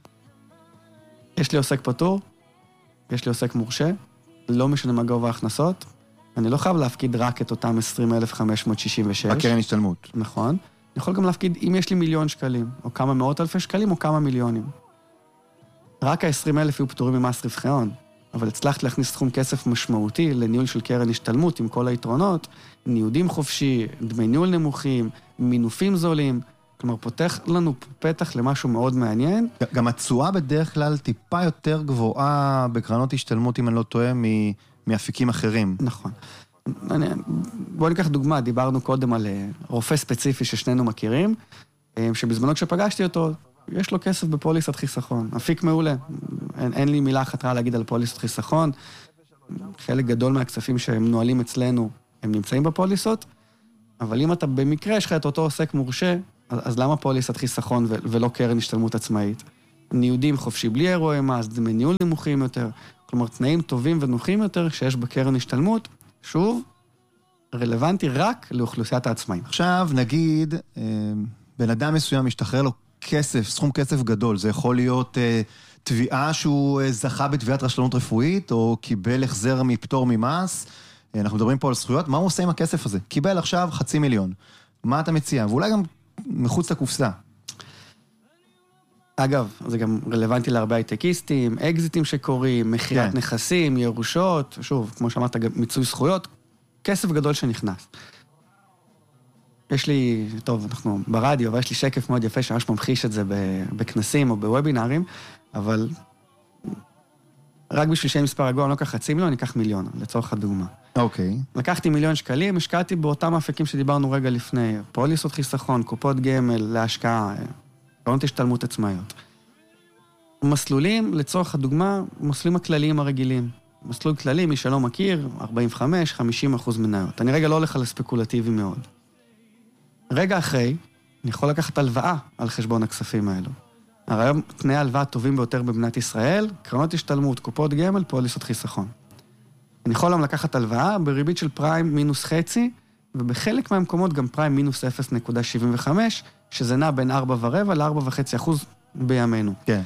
יש לי עוסק פטור, יש לי עוסק מורשה, לא משנה מה גובה ההכנסות, אני לא חייב להפקיד רק את אותם עשרים אלף חמש מאות שישים ושש. בקרן השתלמות. נכון. אני יכול גם להפקיד אם יש לי מיליון שקלים, או כמה מאות אלפי שקלים, או כמה מיליונים. רק ה-עשרים אלף יהיו פטורים ממס רווחי הון, אבל הצלחת להכניס סכום כסף משמעותי לניהול של קרן השתלמות עם כל היתרונות, ניודים חופשי, דמי ניהול נמוכים, מינופים זולים, כלומר פותח לנו פתח למשהו מאוד מעניין. גם התשואה בדרך כלל טיפה יותר גבוהה בקרנות השתלמות, אם אני לא טועה, מאפיקים אחרים. נכון. בואו ניקח דוגמה, דיברנו קודם על רופא ספציפי ששנינו מכירים, שבזמנו כשפגשתי אותו, יש לו כסף בפוליסת חיסכון. אפיק מעולה. אין, אין לי מילה אחת רעה להגיד על פוליסת חיסכון. חלק גדול מהכספים שהם נועלים אצלנו, הם נמצאים בפוליסות, אבל אם אתה במקרה יש לך את אותו עוסק מורשה, אז, אז למה פוליסת חיסכון ו- ולא קרן השתלמות עצמאית? ניודים חופשי בלי אירועי מס, דמי ניהול נמוכים יותר, כלומר תנאים טובים ונוחים יותר שיש בקרן השתלמות, שוב, רלוונטי רק לאוכלוסיית העצמאים. עכשיו נגיד, בן אדם מסוים משתחרר לו כסף, סכום כסף גדול, זה יכול להיות תביעה שהוא זכה בתביעת רשלנות רפואית, או קיבל החזר מפטור ממס, אנחנו מדברים פה על זכויות, מה הוא עושה עם הכסף הזה? קיבל עכשיו חצי מיליון, מה אתה מציע? ואולי גם מחוץ לקופסה. אגב, זה גם רלוונטי להרבה הייטקיסטים, אקזיטים שקורים, מחירת כן. נכסים, ירושות, שוב, כמו שאמרת, מיצוי זכויות, כסף גדול שנכנס. יש לי, טוב, אנחנו ברדיו, ויש לי שקף מאוד יפה שממש ממחיש את זה בכנסים או בוובינרים, אבל רק בשביל שיהיה מספר הגול, אני לא אקח חצי מיליון, אני אקח מיליון, לצורך הדוגמה. אוקיי. לקחתי מיליון שקלים, השקעתי באותם האפיקים שדיברנו רגע לפני, פוליסות חיסכון, קופות גמל, להשקעה, קרנות השתלמות עצמאיות. מסלולים, לצורך הדוגמה, מסלולים הכלליים הרגילים. מסלול כללי, מי שלא מכיר, ארבעים וחמש חמישים אחוז מניות. אני רגע לא הולך על הספקולטיבי מאוד. רגע אחרי, אני יכול לקחת הלוואה על חשבון הכספים האלו. הרי תנאי ההלוואה הטובים ביותר במדינת ישראל, קרנות השתלמות, קופות גמל, פוליסות חיסכון. אני יכול גם לקחת הלוואה בריבית של פריים מינוס חצי, ובחלק מהמקומות גם פריים מינוס אפס נקודה שבעים וחמש, שזה נע בין ארבע ורבע ל-ארבע וחצי אחוז בימינו. כן.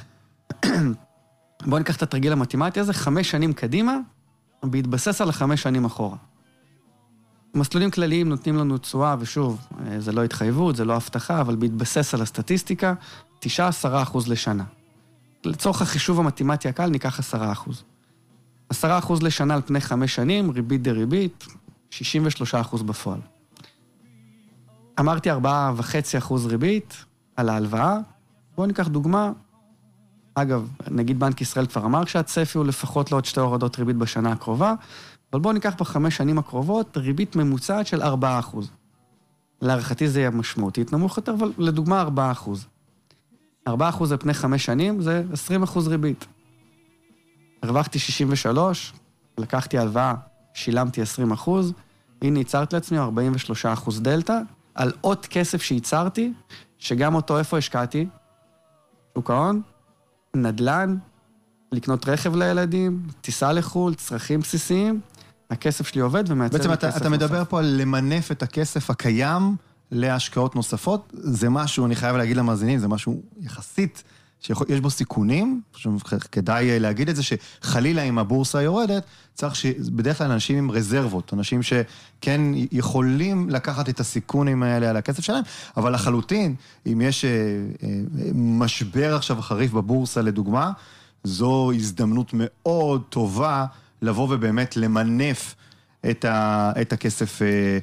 בואו ניקח את התרגיל המתמטי הזה, חמש שנים קדימה, בהתבסס על החמש שנים אחורה. מסלולים כלליים נותנים לנו תשואה, ושוב, זה לא התחייבות, זה לא הבטחה, אבל בהתבסס על הסטטיסטיקה, תשעה עד עשרה אחוז לשנה. לצורך החישוב המתמטי הקל, ניקח עשרה אחוז. עשרה אחוז לשנה על פני חמש שנים, ריבית דריבית, שישים ושלושה אחוז בפועל. אמרתי ארבעה וחצי אחוז ריבית על ההלוואה. בואו ניקח דוגמה. אגב, נגיד בנק ישראל כבר אמר שהצפי הוא לפחות לעוד שתי הורדות ריבית בשנה הקרובה, אבל בואו ניקח בחמש שנים הקרובות ריבית ממוצעת של ארבעה אחוז. להערכתי זה יהיה משמעותית נמוך יותר, אבל לדוגמה ארבעה אחוז. ארבעה אחוז על פני חמש שנים זה עשרים אחוז ריבית. הרווחתי שישים ושלוש, לקחתי הלוואה, שילמתי עשרים אחוז, הנה ייצרתי לעצמי ארבעים ושלושה אחוז דלטה, על עוד כסף שייצרתי, שגם אותו איפה השקעתי, שוק ההון, נדל"ן, לקנות רכב לילדים, טיסה לחול, צרכים בסיסיים, הכסף שלי עובד ומייצר לי כסף נוסף. בעצם אתה מדבר פה על למנף את הכסף הקיים להשקעות נוספות, זה משהו, אני חייב להגיד למאזינים, זה משהו יחסית, שיש בו סיכונים, כדאי להגיד את זה, שחלילה אם הבורסה יורדת, צריך שבדרך כלל אנשים עם רזרבות, אנשים שכן יכולים לקחת את הסיכונים האלה על הכסף שלהם, אבל לחלוטין, אם יש משבר עכשיו חריף בבורסה לדוגמה, זו הזדמנות מאוד טובה לבוא ובאמת למנף את, ה, את הכסף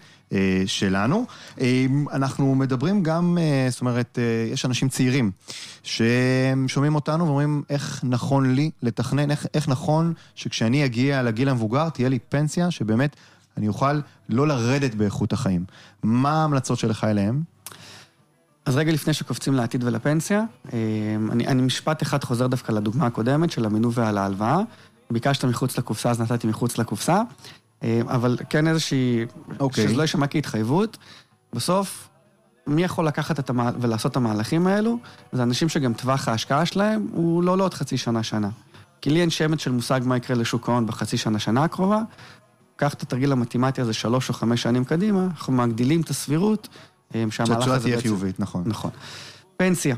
שלנו. אנחנו מדברים גם, זאת אומרת, יש אנשים צעירים ששומעים אותנו ואומרים איך נכון לי לתכנן, איך, איך נכון שכשאני אגיע לגיל המבוגר תהיה לי פנסיה שבאמת אני אוכל לא לרדת באיכות החיים. מה ההמלצות שלך אליהם? אז רגע לפני שקופצים לעתיד ולפנסיה, אני, אני משפט אחד חוזר דווקא לדוגמה הקודמת של המינוף ועל ההלוואה. ביקשת מחוץ לקופסה, אז נתתי מחוץ לקופסה. אבל כן איזושהי, okay. שזה לא ישמע כהתחייבות, בסוף, מי יכול לקחת את המהל... ולעשות את המהלכים האלו? זה אנשים שגם טווח ההשקעה שלהם, הוא לא לא עוד חצי שנה, שנה. כי לי אין שמץ של מושג מה יקרה לשוק ההון בחצי שנה, שנה הקרובה, קח את התרגיל המתמטי הזה שלוש או חמש שנים קדימה, אנחנו מגדילים את הסבירות, שהמהלך הזה תהיה בעצם... חיובית, נכון. נכון. פנסיה.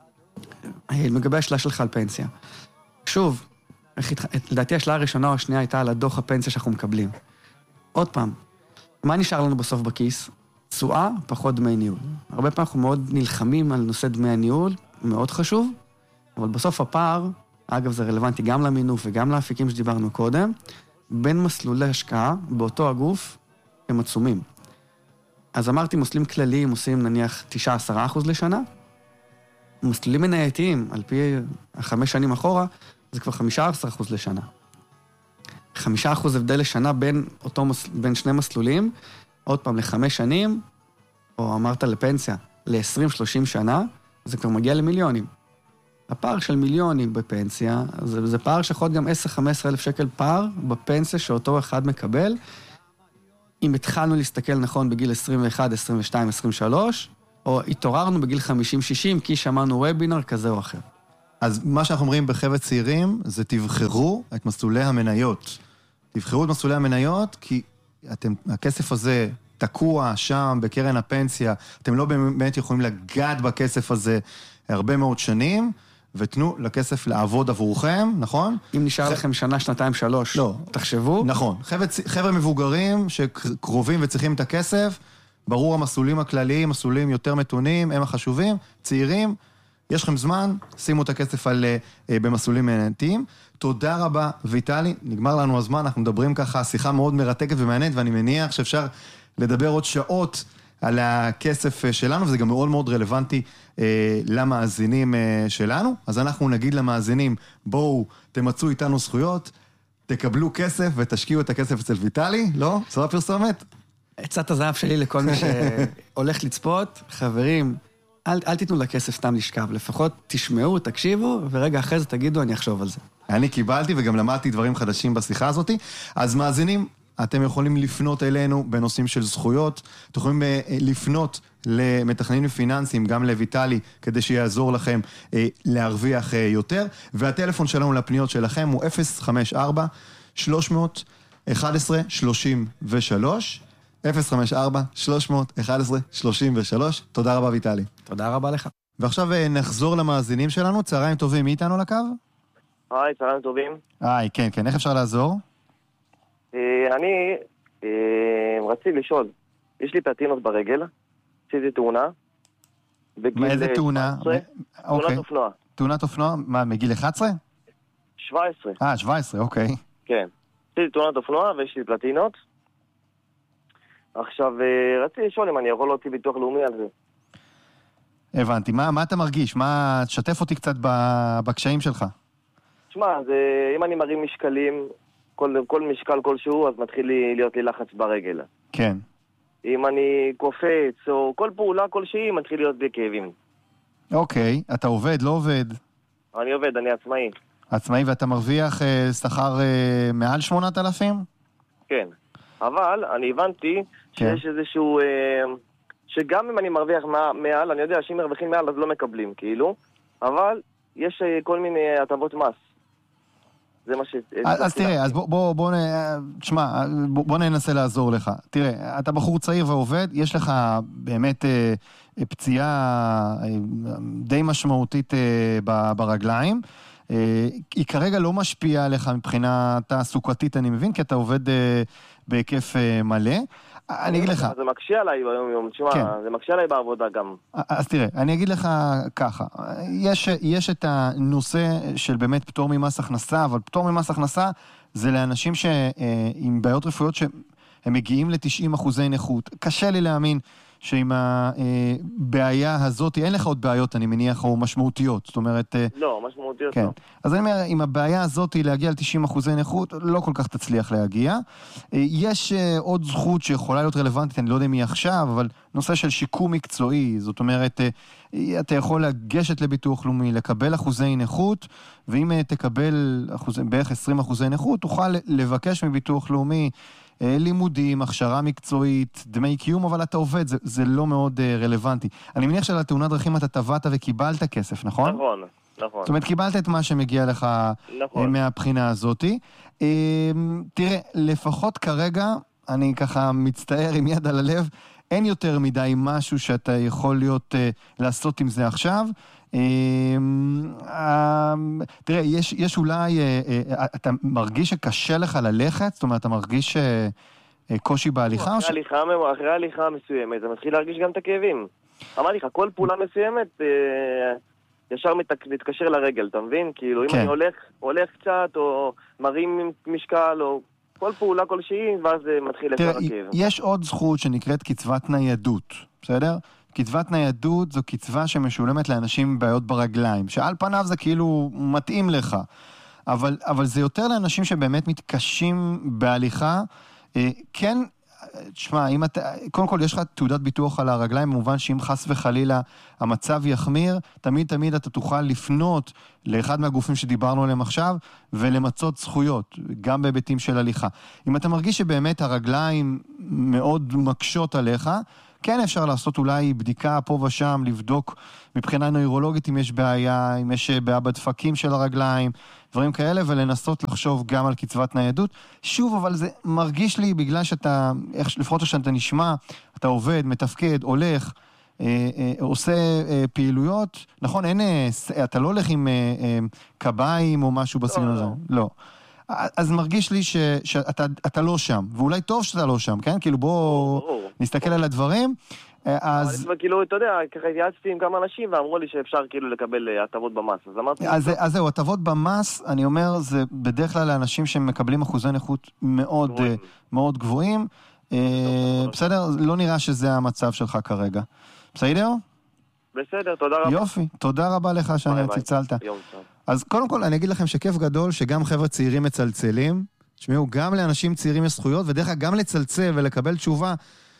מגבי השאלה שלך על פנסיה. שוב, לדעתי השאלה הראשונה או השנייה הייתה על הדוח הפנסיה שאנחנו מקבלים. עוד פעם, מה נשאר לנו בסוף בכיס? תשואה, פחות דמי ניהול. הרבה פעמים אנחנו מאוד נלחמים על נושא דמי הניהול, מאוד חשוב, אבל בסוף הפער, אגב זה רלוונטי גם למינוף וגם לאפיקים שדיברנו קודם, בין מסלולי השקעה באותו הגוף הם עצומים. אז אמרתי, מסלולים כלליים עושים נניח תשעה עד עשרה אחוז לשנה, מסלולים מנייתיים, על פי החמש שנים אחורה, זה כבר חמישה עשר אחוז לשנה. חמישה אחוז הבדל לשנה בין, אותו, בין שני מסלולים, עוד פעם לחמש שנים, או אמרת לפנסיה, ל-עשרים שלושים שנה, זה כבר מגיע למיליונים. הפער של מיליונים בפנסיה, זה, זה פער שיכול גם עשר חמש עשרה אלף שקל פער בפנסיה שאותו אחד מקבל. אם התחלנו להסתכל נכון בגיל עשרים ואחת, עשרים ושתיים, עשרים ושלוש, או התעוררנו בגיל חמישים שישים, כי שמענו וובינר כזה או אחר. אז מה שאנחנו אומרים בחבר'ה צעירים, זה תבחרו את מסלולי המניות. תבחרו את מסלולי המניות, כי אתם, הכסף הזה תקוע שם בקרן הפנסיה, אתם לא באמת יכולים לגעת בכסף הזה הרבה מאוד שנים, ותנו לכסף לעבוד עבורכם, נכון? אם נשאר לכם שנה, שנתיים, שלוש, לא. תחשבו. נכון. חבר'ה, חבר'ה מבוגרים שקרובים וצריכים את הכסף, ברור המסלולים הכלליים, מסלולים יותר מתונים, הם החשובים, צעירים, יש לכם זמן, שימו את הכסף על, במסלולים מנתיים. תודה רבה, ויטלי, נגמר לנו הזמן, אנחנו מדברים ככה, שיחה מאוד מרתקת ומעניינת, ואני מניח שאפשר לדבר עוד שעות על הכסף שלנו, וזה גם מאוד מאוד רלוונטי אה, למאזינים אה, שלנו. אז אנחנו נגיד למאזינים, בואו תמצאו איתנו זכויות, תקבלו כסף ותשקיעו את הכסף אצל ויטלי, לא? זו הפרסומת? עצת הזהב שלי לכל מי שהולך לצפות, חברים, אל, אל תיתנו לכסף סתם לשכב, לפחות תשמעו, תקשיבו, ורגע אחרי זה תגידו, אני אחשוב על זה. אני קיבלתי וגם למדתי דברים חדשים בשיחה הזאת, אז מאזינים, אתם יכולים לפנות אלינו בנושאים של זכויות, אתם יכולים לפנות למתכננים פיננסיים, גם לויטלי, כדי שיעזור לכם להרוויח יותר, והטלפון שלנו לפניות שלכם הוא אפס חמש ארבע שלוש אחת אחת שלושים ושלוש, אפס חמש ארבע שלוש אחת אחת שלושים ושלוש. תודה רבה ויטלי. תודה רבה לך. ועכשיו נחזור למאזינים שלנו, צהריים טובים, מי איתנו לקו? היי, צהריים טובים. היי, כן, כן, איך אפשר לעזור? אני רציתי לשאול, יש לי פלטינות ברגל, עשיתי תאונה. איזה תאונה? תאונת אופנוע. תאונת אופנוע? מה, מגיל אחת עשרה? שבע עשרה. אה, שבע עשרה, אוקיי. כן. עשיתי תאונת אופנוע ויש לי פלטינות. עכשיו, רציתי לשאול אם אני יכול להוציא ביטוח לאומי על זה. הבנתי. מה אתה מרגיש? מה, תשתף אותי קצת בקשיים שלך. תשמע, אם אני מרים משקלים... כל, כל משקל כלשהו, אז מתחיל לי, להיות לי לחץ ברגל. כן. אם אני קופץ, או כל פעולה כלשהי, מתחיל להיות לי כאבים. אוקיי, אתה עובד, לא עובד? אני עובד, אני עצמאי. עצמאי, ואתה מרוויח אה, שכר אה, מעל שמונת אלפים? כן. אבל אני הבנתי כן. שיש איזשהו... אה, שגם אם אני מרוויח מעל, אני יודע שאם מרוויחים מעל אז לא מקבלים, כאילו, אבל יש אה, כל מיני הטבות מס. זה מה ש... אז תראה, אז בוא, בוא, בוא, תשמע, בוא, בוא ננסה לעזור לך. תראה, אתה בחור צעיר ועובד, יש לך באמת אה, פציעה אה, די משמעותית אה, ברגליים. אה, היא כרגע לא משפיעה עליך מבחינה תעסוקתית, אני מבין, כי אתה עובד אה, בהיקף אה, מלא. אני אגיד לך... זה מקשה עליי ביום יום, תשמע, כן. זה מקשה עליי בעבודה גם. אז תראה, אני אגיד לך ככה, יש, יש את הנושא של באמת פטור ממס הכנסה, אבל פטור ממס הכנסה זה לאנשים שעם בעיות רפואיות שהם מגיעים ל-תשעים אחוזי נכות. קשה לי להאמין שעם הבעיה הזאת, אין לך עוד בעיות, אני מניח, או משמעותיות, זאת אומרת... לא, משמעותיות כן. לא. אז אני אומר, עם הבעיה הזאת להגיע ל-תשעים אחוזי נכות, לא כל כך תצליח להגיע. יש עוד זכות שיכולה להיות רלוונטית, אני לא יודע מי עכשיו, אבל נושא של שיקום מקצועי, זאת אומרת, אתה יכול לגשת לביטוח לאומי, לקבל אחוזי נכות, ואם תקבל אחוז, בערך עשרים אחוזי נכות, תוכל לבקש מביטוח לאומי, לימודים, הכשרה מקצועית, דמי קיום, אבל אתה עובד, זה, זה לא מאוד רלוונטי. אני מניח שעל התאונת דרכים אתה טבעת וקיבלת כסף, נכון? נכון, נכון. זאת אומרת, קיבלת את מה שמגיע לך נכון. מהבחינה הזאת. תראה, לפחות כרגע, אני ככה מצטער עם יד על הלב, אין יותר מדי משהו שאתה יכול להיות, לעשות עם זה עכשיו. תראה, יש, יש אולי, אתה מרגיש שקשה לך ללכת? זאת אומרת, אתה מרגיש קושי בהליכה? אחרי הליכה, אחרי הליכה מסוימת, זה מתחיל להרגיש גם את הכאבים. אמרתי לך, כל פעולה מסוימת, ישר מתקשר לרגל, אתה מבין? כאילו, אם אני הולך, הולך קצת, או מרים משקל, או כל פעולה כלשהי, ואז מתחיל ישר הכאב. יש עוד זכות שנקראת קצבת ניידות, בסדר? קצבת ניידות זו קצבה שמשולמת לאנשים עם בעיות ברגליים, שעל פניו זה כאילו מתאים לך, אבל, אבל זה יותר לאנשים שבאמת מתקשים בהליכה. כן, תשמע, אם אתה, קודם כל יש לך תעודת ביטוח על הרגליים, במובן שאם חס וחלילה המצב יחמיר, תמיד תמיד אתה תוכל לפנות לאחד מהגופים שדיברנו עליהם עכשיו, ולמצות זכויות, גם בהיבטים של הליכה. אם אתה מרגיש שבאמת הרגליים מאוד מקשות עליך, כן אפשר לעשות אולי בדיקה פה ושם, לבדוק מבחינה נוירולוגית אם יש בעיה, אם יש בעיה בדפקים של הרגליים, דברים כאלה, ולנסות לחשוב גם על קצבת ניידות. שוב, אבל זה מרגיש לי, בגלל שאתה, לפחות שאתה נשמע, אתה עובד, מתפקד, הולך, אה, אה, עושה אה, פעילויות, נכון, אין, אה, אתה לא הולך עם אה, אה, קביים או משהו בסגנון הזה, לא. אז מרגיש לי ש, שאתה אתה לא שם, ואולי טוב שאתה לא שם, כן? כאילו בוא נסתכל על הדברים, אז... אבל כאילו, אתה יודע, ככה התייעצתי עם כמה אנשים ואמרו לי שאפשר כאילו לקבל הטבות במס, אז אמרתי... אז, אז זהו, הטבות במס, אני אומר, זה בדרך כלל לאנשים שמקבלים אחוזי נכות מאוד גבוהים. מאוד גבוהים. בסדר? לא נראה שזה המצב שלך כרגע. בסדר? בסדר, תודה רבה. יופי, תודה רבה לך שאני צלצלת. אז קודם כל אני אגיד לכם שכיף גדול שגם חבר'ה צעירים מצלצלים, תשמעו, גם לאנשים צעירים יש זכויות, ודרך כלל גם לצלצל ולקבל תשובה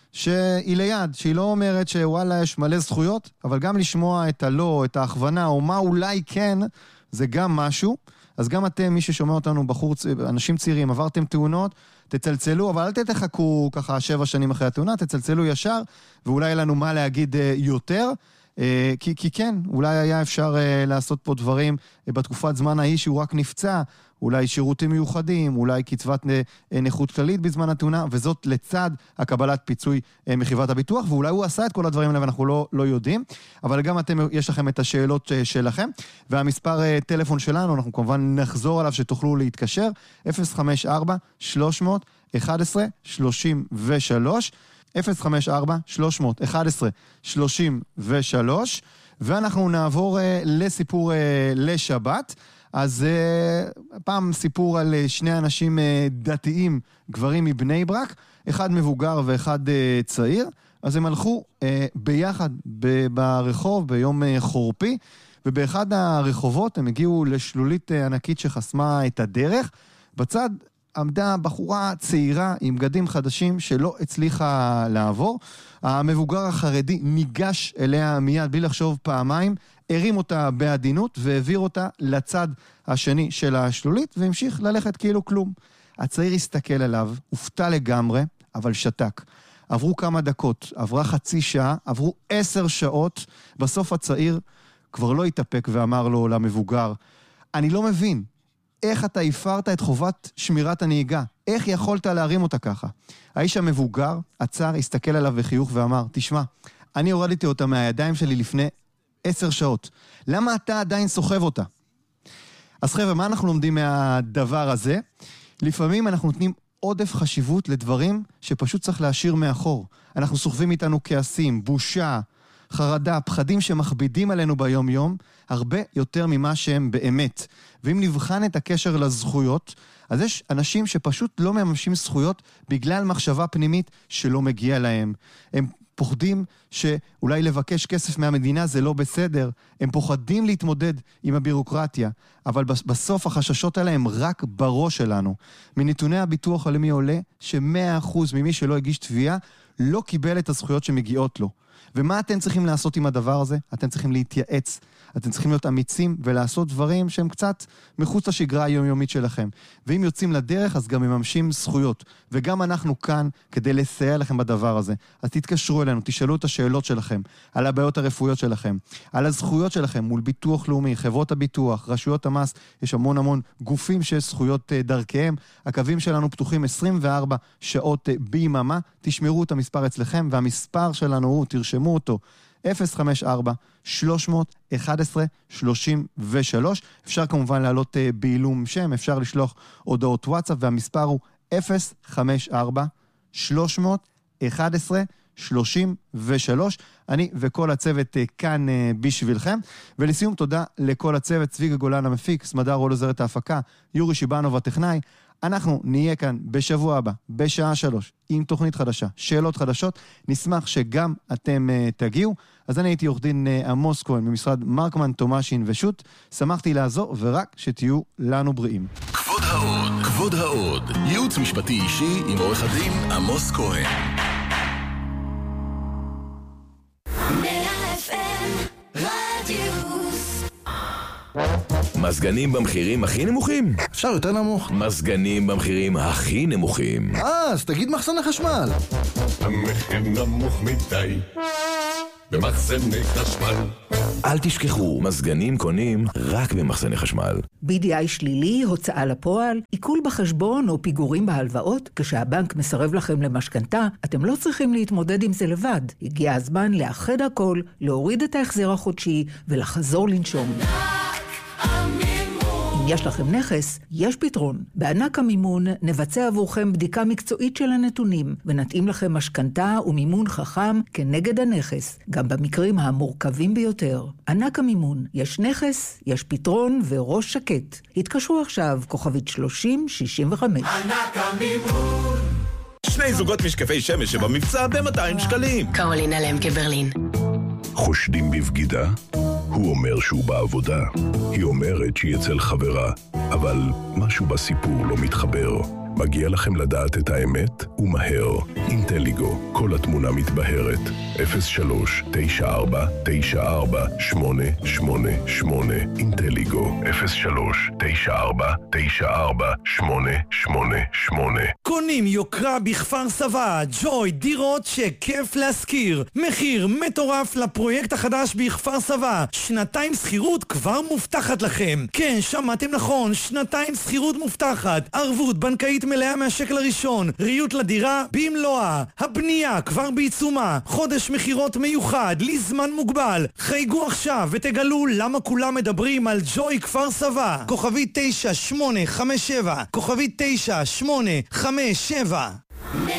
שהיא ליד, שהיא לא אומרת שוואלה יש מלא זכויות, אבל גם לשמוע את הלא, את ההכוונה, או מה אולי כן, זה גם משהו. אז גם אתם, מי ששומע אותנו, בחור, אנשים צעירים, עברתם תאונות, תצלצלו, אבל אל תתחכו ככה שבע שנים אחרי התאונה, תצלצלו ישר, ואולי לנו מה להגיד יותר, כי, כי כן, אולי היה אפשר לעשות פה דברים בתקופת זמן ההיא שהוא רק נפצע, אולי שירותים מיוחדים, אולי קצבת נכות כללית בזמן התאונה, וזאת לצד הקבלת פיצוי מחברת הביטוח, ואולי הוא עשה את כל הדברים האלה ואנחנו לא, לא יודעים, אבל גם אתם, יש לכם את השאלות שלכם, והמספר טלפון שלנו, אנחנו כמובן נחזור עליו שתוכלו להתקשר, אפס חמש ארבע שלוש מאות אחת עשרה שלושים ושלוש, אפס חמש ארבע שלוש מאות אחת עשרה שלושים ושלוש, ואנחנו נעבור uh, לסיפור uh, לשבת. אז uh, פעם סיפור על uh, שני אנשים uh, דתיים, גברים מבני ברק, אחד מבוגר ואחד uh, צעיר, אז הם הלכו uh, ביחד ב- ברחוב ביום uh, חורפי, ובאחד הרחובות הם הגיעו לשלולית uh, ענקית שחסמה את הדרך, בצד עמדה בחורה צעירה עם בגדים חדשים שלא הצליחה לעבור. המבוגר החרדי ניגש אליה מיד בלי לחשוב פעמיים, הרים אותה בעדינות והעביר אותה לצד השני של השלולית והמשיך ללכת כאילו כלום. הצעיר הסתכל עליו, הופתע לגמרי, אבל שתק. עברו כמה דקות, עברה חצי שעה, עברו עשר שעות, בסוף הצעיר כבר לא התאפק ואמר לו למבוגר, אני לא מבין, איך אתה הפרת את חובת שמירת הנהיגה? איך יכולת להרים אותה ככה? האיש המבוגר, עצר, הסתכל עליו בחיוך ואמר, תשמע, אני הורדתי אותה מהידיים שלי לפני עשר שעות. למה אתה עדיין סוחב אותה? אז חבר'ה, מה אנחנו לומדים מהדבר הזה? לפעמים אנחנו נותנים עודף חשיבות לדברים שפשוט צריך להשאיר מאחור. אנחנו סוחבים איתנו כעסים, בושה, חרדה, פחדים שמכבידים עלינו ביום יום, הרבה יותר ממה שהם באמת. ואם נבחן את הקשר לזכויות, אז יש אנשים שפשוט לא מממשים זכויות בגלל מחשבה פנימית שלא מגיע להם. הם פוחדים שאולי לבקש כסף מהמדינה זה לא בסדר, הם פוחדים להתמודד עם הבירוקרטיה, אבל בסוף החששות האלה הם רק בראש שלנו. מנתוני הביטוח הלאומי עולה ש-מאה אחוז ממי שלא הגיש תביעה לא קיבל את הזכויות שמגיעות לו. ומה אתם צריכים לעשות עם הדבר הזה? אתם צריכים להתייעץ, אתם צריכים להיות אמיצים ולעשות דברים שהם קצת מחוץ לשגרה היומיומית שלכם. ואם יוצאים לדרך, אז גם מממשים זכויות. וגם אנחנו כאן כדי לסייע לכם בדבר הזה. אז תתקשרו אלינו, תשאלו את השאלות שלכם, על הבעיות הרפואיות שלכם, על הזכויות שלכם מול ביטוח לאומי, חברות הביטוח, רשויות המס, יש המון המון גופים שיש זכויות דרכיהם. הקווים שלנו פתוחים עשרים וארבע שעות ביממה, תשמרו את המספר אצלכם, והמספר שלנו הוא, תרשמו אותו, אפס חמש ארבע שלוש מאות אחת עשרה שלושים ושלוש. אפשר כמובן לעלות בעילום שם, אפשר לשלוח הודעות וואטסאפ, והמספר הוא אפס חמש ארבע שלוש מאות אחת עשרה שלושים ושלוש. אני וכל הצוות כאן בשבילכם. ולסיום, תודה לכל הצוות, צביגה גולן המפיק, סמדר רול עוזרת ההפקה, יורי שיבנוב הטכנאי. אנחנו נהיה כאן בשבוע הבא, בשעה שלוש, עם תוכנית חדשה, שאלות חדשות. נשמח שגם אתם uh, תגיעו. אז אני הייתי עורך דין uh, עמוס כהן ממשרד מרקמן, תומשין ושות. שמחתי לעזור, ורק שתהיו לנו בריאים. כבוד ההוד. כבוד ההוד. ייעוץ משפטי אישי עם עורך הדין עמוס כהן. מזגנים במחירים הכי נמוכים? אפשר יותר נמוך. מזגנים במחירים הכי נמוכים. אה, אז תגיד מחסני חשמל. המחיר נמוך מדי במחסני חשמל. אל תשכחו, מזגנים קונים רק במחסני חשמל. בי די איי שלילי, הוצאה לפועל, עיכול בחשבון או פיגורים בהלוואות, כשהבנק מסרב לכם למשכנתה, אתם לא צריכים להתמודד עם זה לבד. הגיע הזמן לאחד הכל, להוריד את ההחזר החודשי ולחזור לנשום. אם יש לכם נכס, יש פתרון. בענק המימון נבצע עבורכם בדיקה מקצועית של הנתונים, ונתאים לכם משכנתה ומימון חכם כנגד הנכס, גם במקרים המורכבים ביותר. ענק המימון, יש נכס, יש פתרון וראש שקט. התקשרו עכשיו, כוכבית שלושים שישים וחמש. ענק המימון. שני זוגות משקפי שמש שבמבצע ב-מאתיים שקלים. קרולינה למקה ברלין. חושדים בבגידה? הוא אומר שהוא בעבודה. היא אומרת שהיא אצל חברה. אבל משהו בסיפור לא מתחבר. מגיע לכם לדעת את האמת? ומהר. אינטליגו. כל התמונה מתבהרת. אפס שלוש תשע ארבע תשע ארבע שמונה שמונה שמונה. אינטליגו. אפס שלוש תשע ארבע תשע ארבע שמונה שמונה שמונה. קונים יוקרה בכפר סבא. ג'וי, דירות שכיף להשכיר. מחיר מטורף לפרויקט החדש בכפר סבא. שנתיים שכירות כבר מובטחת לכם. כן, שמעתם נכון. שנתיים שכירות מובטחת. ערבות בנקאית מלאה מהשקל הראשון. ריהוט לדירה במלואה. הבנייה כבר בעיצומה. חודש מחירות מיוחד לזמן מוגבל. חייגו עכשיו ותגלו למה כולם מדברים על ג'וי כפר סבא. כוכבי תשע שמונה חמש שבע. כוכבי תשע שמונה חמש שבע.